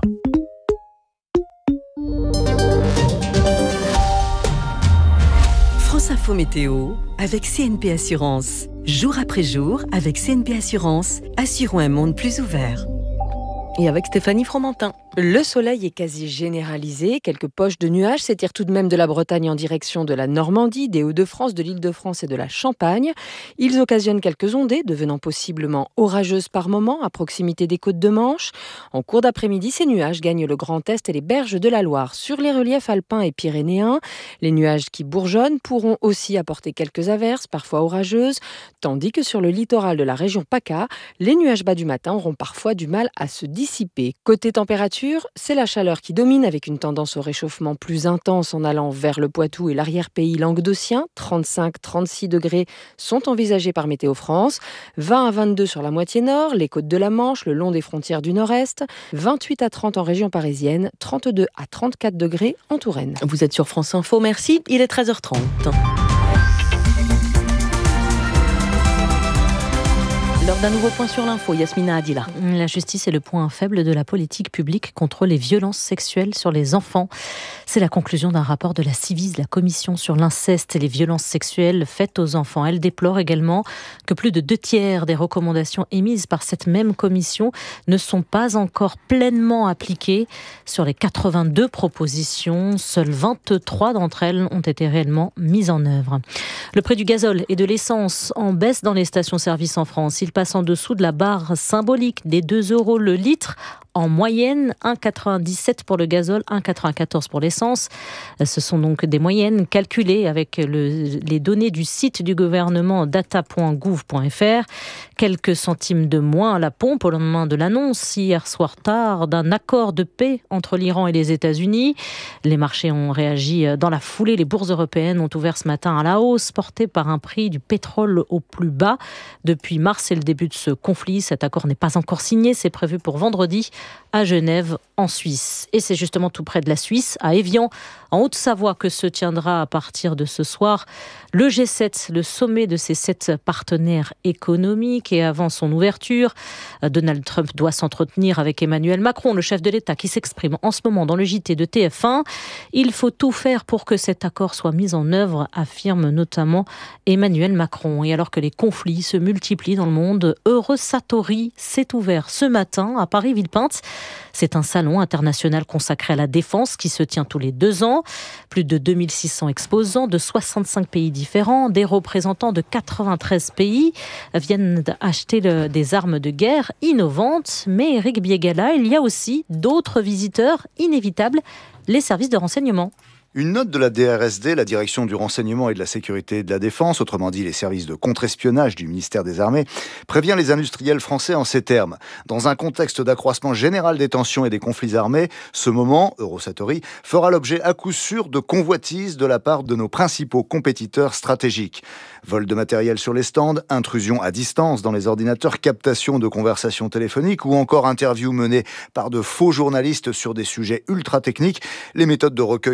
France Info Météo avec CNP Assurance. Jour après jour, avec CNP Assurance, assurons un monde plus ouvert. Et avec Stéphanie Fromentin. Le soleil est quasi généralisé. Quelques poches de nuages s'étirent tout de même de la Bretagne en direction de la Normandie, des Hauts-de-France, de l'Île-de-France et de la Champagne. Ils occasionnent quelques ondées, devenant possiblement orageuses par moments à proximité des côtes de Manche. En cours d'après-midi, ces nuages gagnent le Grand Est et les berges de la Loire. Sur les reliefs alpins et pyrénéens, les nuages qui bourgeonnent pourront aussi apporter quelques averses, parfois orageuses, tandis que sur le littoral de la région PACA, les nuages bas du matin auront parfois du mal à se dissiper. Côté température, c'est la chaleur qui domine avec une tendance au réchauffement plus intense en allant vers le Poitou et l'arrière-pays languedocien. 35-36 degrés sont envisagés par Météo France. 20 à 22 sur la moitié nord, les côtes de la Manche, le long des frontières du nord-est. 28 à 30 en région parisienne. 32 à 34 degrés en Touraine. Vous êtes sur France Info, merci. Il est 13h30. Lors d'un nouveau point sur l'info, Yasmina Adila. La justice est le point faible de la politique publique contre les violences sexuelles sur les enfants. C'est la conclusion d'un rapport de la Civis, la commission sur l'inceste et les violences sexuelles faites aux enfants. Elle déplore également que plus de 2/3 des recommandations émises par cette même commission ne sont pas encore pleinement appliquées. Sur les 82 propositions, seules 23 d'entre elles ont été réellement mises en œuvre. Le prix du gazole et de l'essence en baisse dans les stations-service en France. Il passe en dessous de la barre symbolique des 2 € le litre. En moyenne, 1,97 pour le gazole, 1,94 pour l'essence. Ce sont donc des moyennes calculées avec les données du site du gouvernement data.gouv.fr. Quelques centimes de moins à la pompe au lendemain de l'annonce, hier soir tard, d'un accord de paix entre l'Iran et les États-Unis. Les marchés ont réagi dans la foulée. Les bourses européennes ont ouvert ce matin à la hausse, portées par un prix du pétrole au plus bas depuis mars et le début de ce conflit. Cet accord n'est pas encore signé, c'est prévu pour vendredi à Genève, en Suisse. Et c'est justement tout près de la Suisse, à Évian, en Haute-Savoie, que se tiendra à partir de ce soir le G7, le sommet de ces 7 partenaires économiques. Et avant son ouverture, Donald Trump doit s'entretenir avec Emmanuel Macron, le chef de l'État, qui s'exprime en ce moment dans le JT de TF1. Il faut tout faire pour que cet accord soit mis en œuvre, affirme notamment Emmanuel Macron. Et alors que les conflits se multiplient dans le monde, Eurosatory s'est ouvert ce matin à Paris-Villepinte. C'est un salon international consacré à la défense qui se tient tous les 2 ans. Plus de 2600 exposants de 65 pays différents, des représentants de 93 pays viennent acheter des armes de guerre innovantes. Mais Eric Biegala, il y a aussi d'autres visiteurs inévitables, les services de renseignement. Une note de la DRSD, la Direction du renseignement et de la sécurité de la défense, autrement dit les services de contre-espionnage du ministère des Armées, prévient les industriels français en ces termes. Dans un contexte d'accroissement général des tensions et des conflits armés, ce moment, Eurosatory, fera l'objet à coup sûr de convoitises de la part de nos principaux compétiteurs stratégiques. Vol de matériel sur les stands, intrusion à distance dans les ordinateurs, captation de conversations téléphoniques ou encore interviews menées par de faux journalistes sur des sujets ultra techniques. Les méthodes de recueil des informations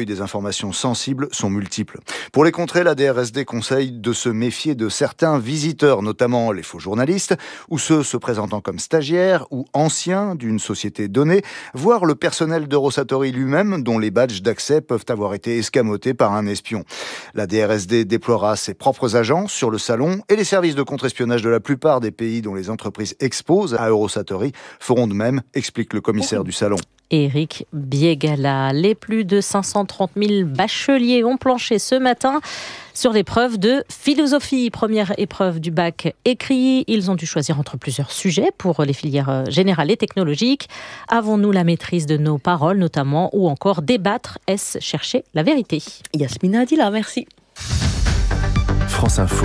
informations sensibles sont multiples. Pour les contrer, la DRSD conseille de se méfier de certains visiteurs, notamment les faux journalistes, ou ceux se présentant comme stagiaires ou anciens d'une société donnée, voire le personnel d'Eurosatory lui-même, dont les badges d'accès peuvent avoir été escamotés par un espion. La DRSD déploiera ses propres agences sur le salon et les services de contre-espionnage de la plupart des pays dont les entreprises exposent à Eurosatory feront de même, explique le commissaire du salon. Éric Biegala. Les plus de 530 000 bacheliers ont planché ce matin sur l'épreuve de philosophie. Première épreuve du bac écrit. Ils ont dû choisir entre plusieurs sujets pour les filières générales et technologiques. Avons-nous la maîtrise de nos paroles notamment, ou encore débattre, est-ce chercher la vérité? Yasmina Adila, merci. France Info,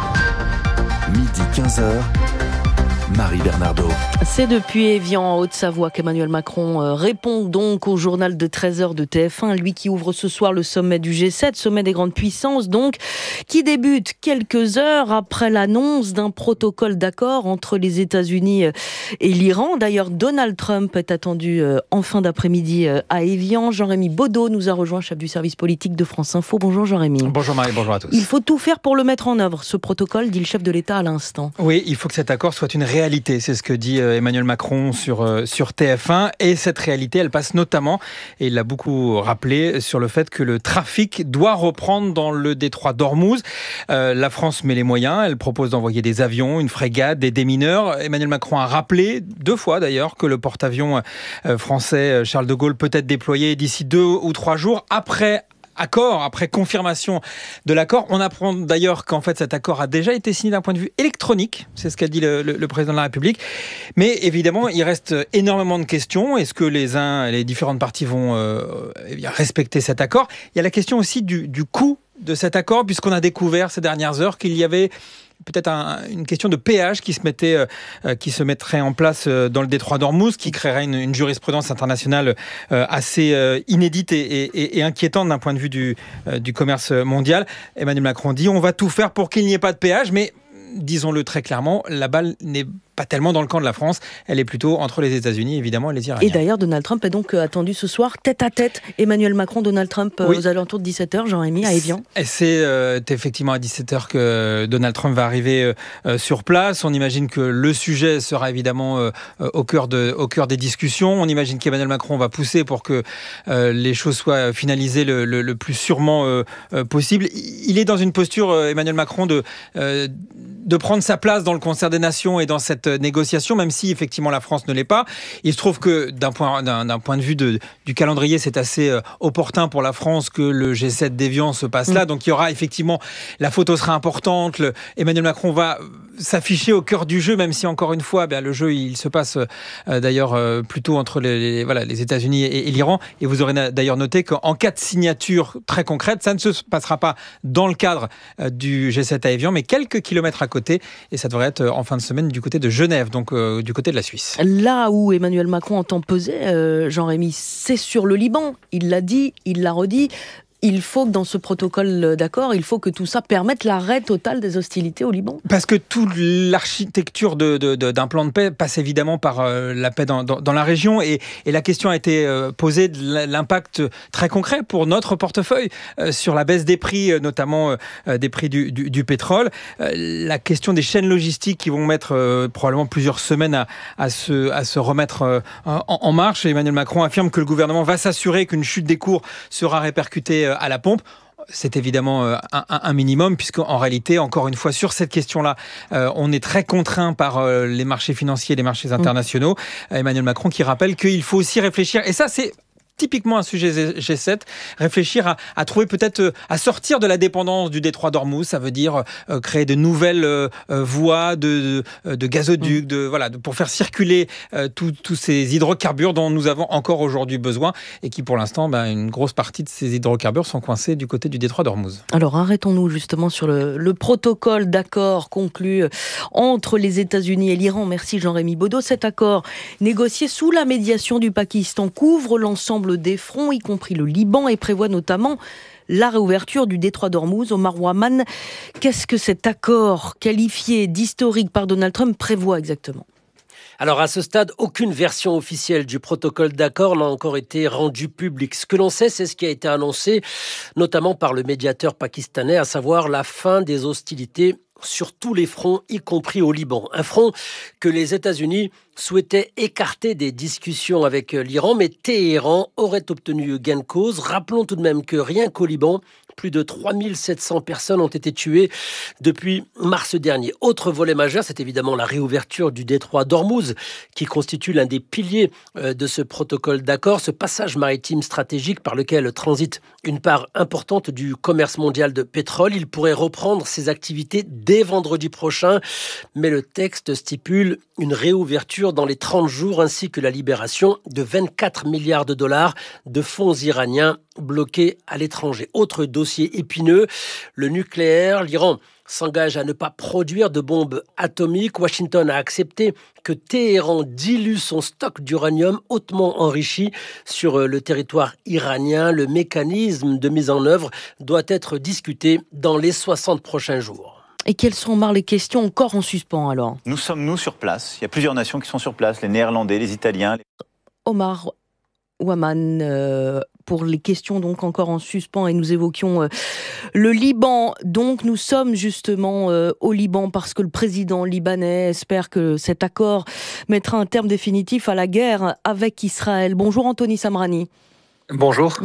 midi 15h. Marie Bernardo. C'est depuis Évian, en Haute-Savoie, qu'Emmanuel Macron répond donc au journal de 13h de TF1, lui qui ouvre ce soir le sommet du G7, sommet des grandes puissances donc, qui débute quelques heures après l'annonce d'un protocole d'accord entre les États-Unis et l'Iran. D'ailleurs, Donald Trump est attendu en fin d'après-midi à Évian. Jean-Rémy Baudot nous a rejoint, chef du service politique de France Info. Bonjour Jean-Rémy. Bonjour Marie, bonjour à tous. Il faut tout faire pour le mettre en œuvre, ce protocole, dit le chef de l'État à l'instant. Oui, il faut que cet accord soit une réalité, c'est ce que dit Emmanuel Macron sur TF1, et cette réalité, elle passe notamment, et il l'a beaucoup rappelé, sur le fait que le trafic doit reprendre dans le détroit d'Ormuz. La France met les moyens, elle propose d'envoyer des avions, une frégate, des démineurs. Emmanuel Macron a rappelé, 2 fois d'ailleurs, que le porte-avions français Charles de Gaulle peut être déployé d'ici 2 ou 3 jours, après confirmation de l'accord. On apprend d'ailleurs qu'en fait cet accord a déjà été signé d'un point de vue électronique, c'est ce qu'a dit le président de la République. Mais évidemment, il reste énormément de questions. Est-ce que les différentes parties vont respecter cet accord? Il y a la question aussi du coût de cet accord, puisqu'on a découvert ces dernières heures qu'il y avait peut-être une question de péage qui se mettrait en place dans le détroit d'Ormuz, qui créerait une jurisprudence internationale assez inédite et inquiétante d'un point de vue du commerce mondial. Emmanuel Macron dit on va tout faire pour qu'il n'y ait pas de péage, mais disons-le très clairement, la balle n'est pas tellement dans le camp de la France, elle est plutôt entre les États-Unis évidemment et les Iraniens. Et d'ailleurs, Donald Trump est donc attendu ce soir tête à tête. Emmanuel Macron, Donald Trump, oui. Aux alentours de 17h, Jean-Rémy, à Évian. C'est effectivement à 17h que Donald Trump va arriver sur place. On imagine que le sujet sera évidemment au cœur des discussions. On imagine qu'Emmanuel Macron va pousser pour que les choses soient finalisées le plus sûrement possible. Il est dans une posture, Emmanuel Macron, de prendre sa place dans le concert des nations et dans cette négociation, même si effectivement la France ne l'est pas. Il se trouve que d'un point de vue du calendrier, c'est assez opportun pour la France que le G7 d'Évian se passe là. Donc il y aura effectivement, la photo sera importante. Emmanuel Macron va s'afficher au cœur du jeu, même si encore une fois, le jeu il se passe d'ailleurs plutôt entre les États-Unis et l'Iran. Et vous aurez d'ailleurs noté qu'en cas de signature très concrète, ça ne se passera pas dans le cadre du G7 à Évian, mais quelques kilomètres à côté. Et ça devrait être en fin de semaine du côté de Genève, donc du côté de la Suisse. Là où Emmanuel Macron entend peser, Jean-Rémy, c'est sur le Liban. Il l'a dit, il l'a redit. Il faut que dans ce protocole d'accord, il faut que tout ça permette l'arrêt total des hostilités au Liban. Parce que toute l'architecture d'un plan de paix passe évidemment par la paix dans la région. Et la question a été posée de l'impact très concret pour notre portefeuille sur la baisse des prix, notamment des prix du pétrole. La question des chaînes logistiques qui vont mettre probablement plusieurs semaines à se remettre en marche. Et Emmanuel Macron affirme que le gouvernement va s'assurer qu'une chute des cours sera répercutée à la pompe. C'est évidemment un minimum, puisqu'en réalité, encore une fois, sur cette question-là, on est très contraint par les marchés financiers, les marchés internationaux. Emmanuel Macron qui rappelle qu'il faut aussi réfléchir, et ça c'est typiquement un sujet G7, réfléchir à trouver peut-être, à sortir de la dépendance du détroit d'Ormuz, ça veut dire créer de nouvelles voies de gazoducs, pour faire circuler tous ces hydrocarbures dont nous avons encore aujourd'hui besoin et qui pour l'instant, une grosse partie de ces hydrocarbures sont coincés du côté du détroit d'Ormuz. Alors arrêtons-nous justement sur le protocole d'accord conclu entre les États-Unis et l'Iran. Merci Jean-Rémy Baudot. Cet accord négocié sous la médiation du Pakistan couvre l'ensemble des fronts, y compris le Liban, et prévoit notamment la réouverture du détroit d'Ormuz. Omar Ouaman, qu'est-ce que cet accord qualifié d'historique par Donald Trump prévoit exactement ? Alors à ce stade, aucune version officielle du protocole d'accord n'a encore été rendue publique. Ce que l'on sait, c'est ce qui a été annoncé, notamment par le médiateur pakistanais, à savoir la fin des hostilités sur tous les fronts, y compris au Liban. Un front que les États-Unis souhaitaient écarter des discussions avec l'Iran, mais Téhéran aurait obtenu gain de cause. Rappelons tout de même que rien qu'au Liban, plus de 3700 personnes ont été tuées depuis mars dernier. Autre volet majeur, c'est évidemment la réouverture du détroit d'Ormuz, qui constitue l'un des piliers de ce protocole d'accord, ce passage maritime stratégique par lequel transite une part importante du commerce mondial de pétrole. Il pourrait reprendre ses activités dès vendredi prochain, mais le texte stipule une réouverture dans les 30 jours ainsi que la libération de 24 milliards de dollars de fonds iraniens bloqués à l'étranger. Autre dossier épineux, le nucléaire. L'Iran s'engage à ne pas produire de bombes atomiques. Washington a accepté que Téhéran dilue son stock d'uranium hautement enrichi sur le territoire iranien. Le mécanisme de mise en œuvre doit être discuté dans les 60 prochains jours. Et quelles sont, Omar, les questions encore en suspens alors ? Nous sommes sur place. Il y a plusieurs nations qui sont sur place, les Néerlandais, les Italiens. Omar Ouaman, pour les questions donc encore en suspens, et nous évoquions le Liban. Donc nous sommes justement au Liban parce que le président libanais espère que cet accord mettra un terme définitif à la guerre avec Israël. Bonjour Anthony Samrani. Bonjour.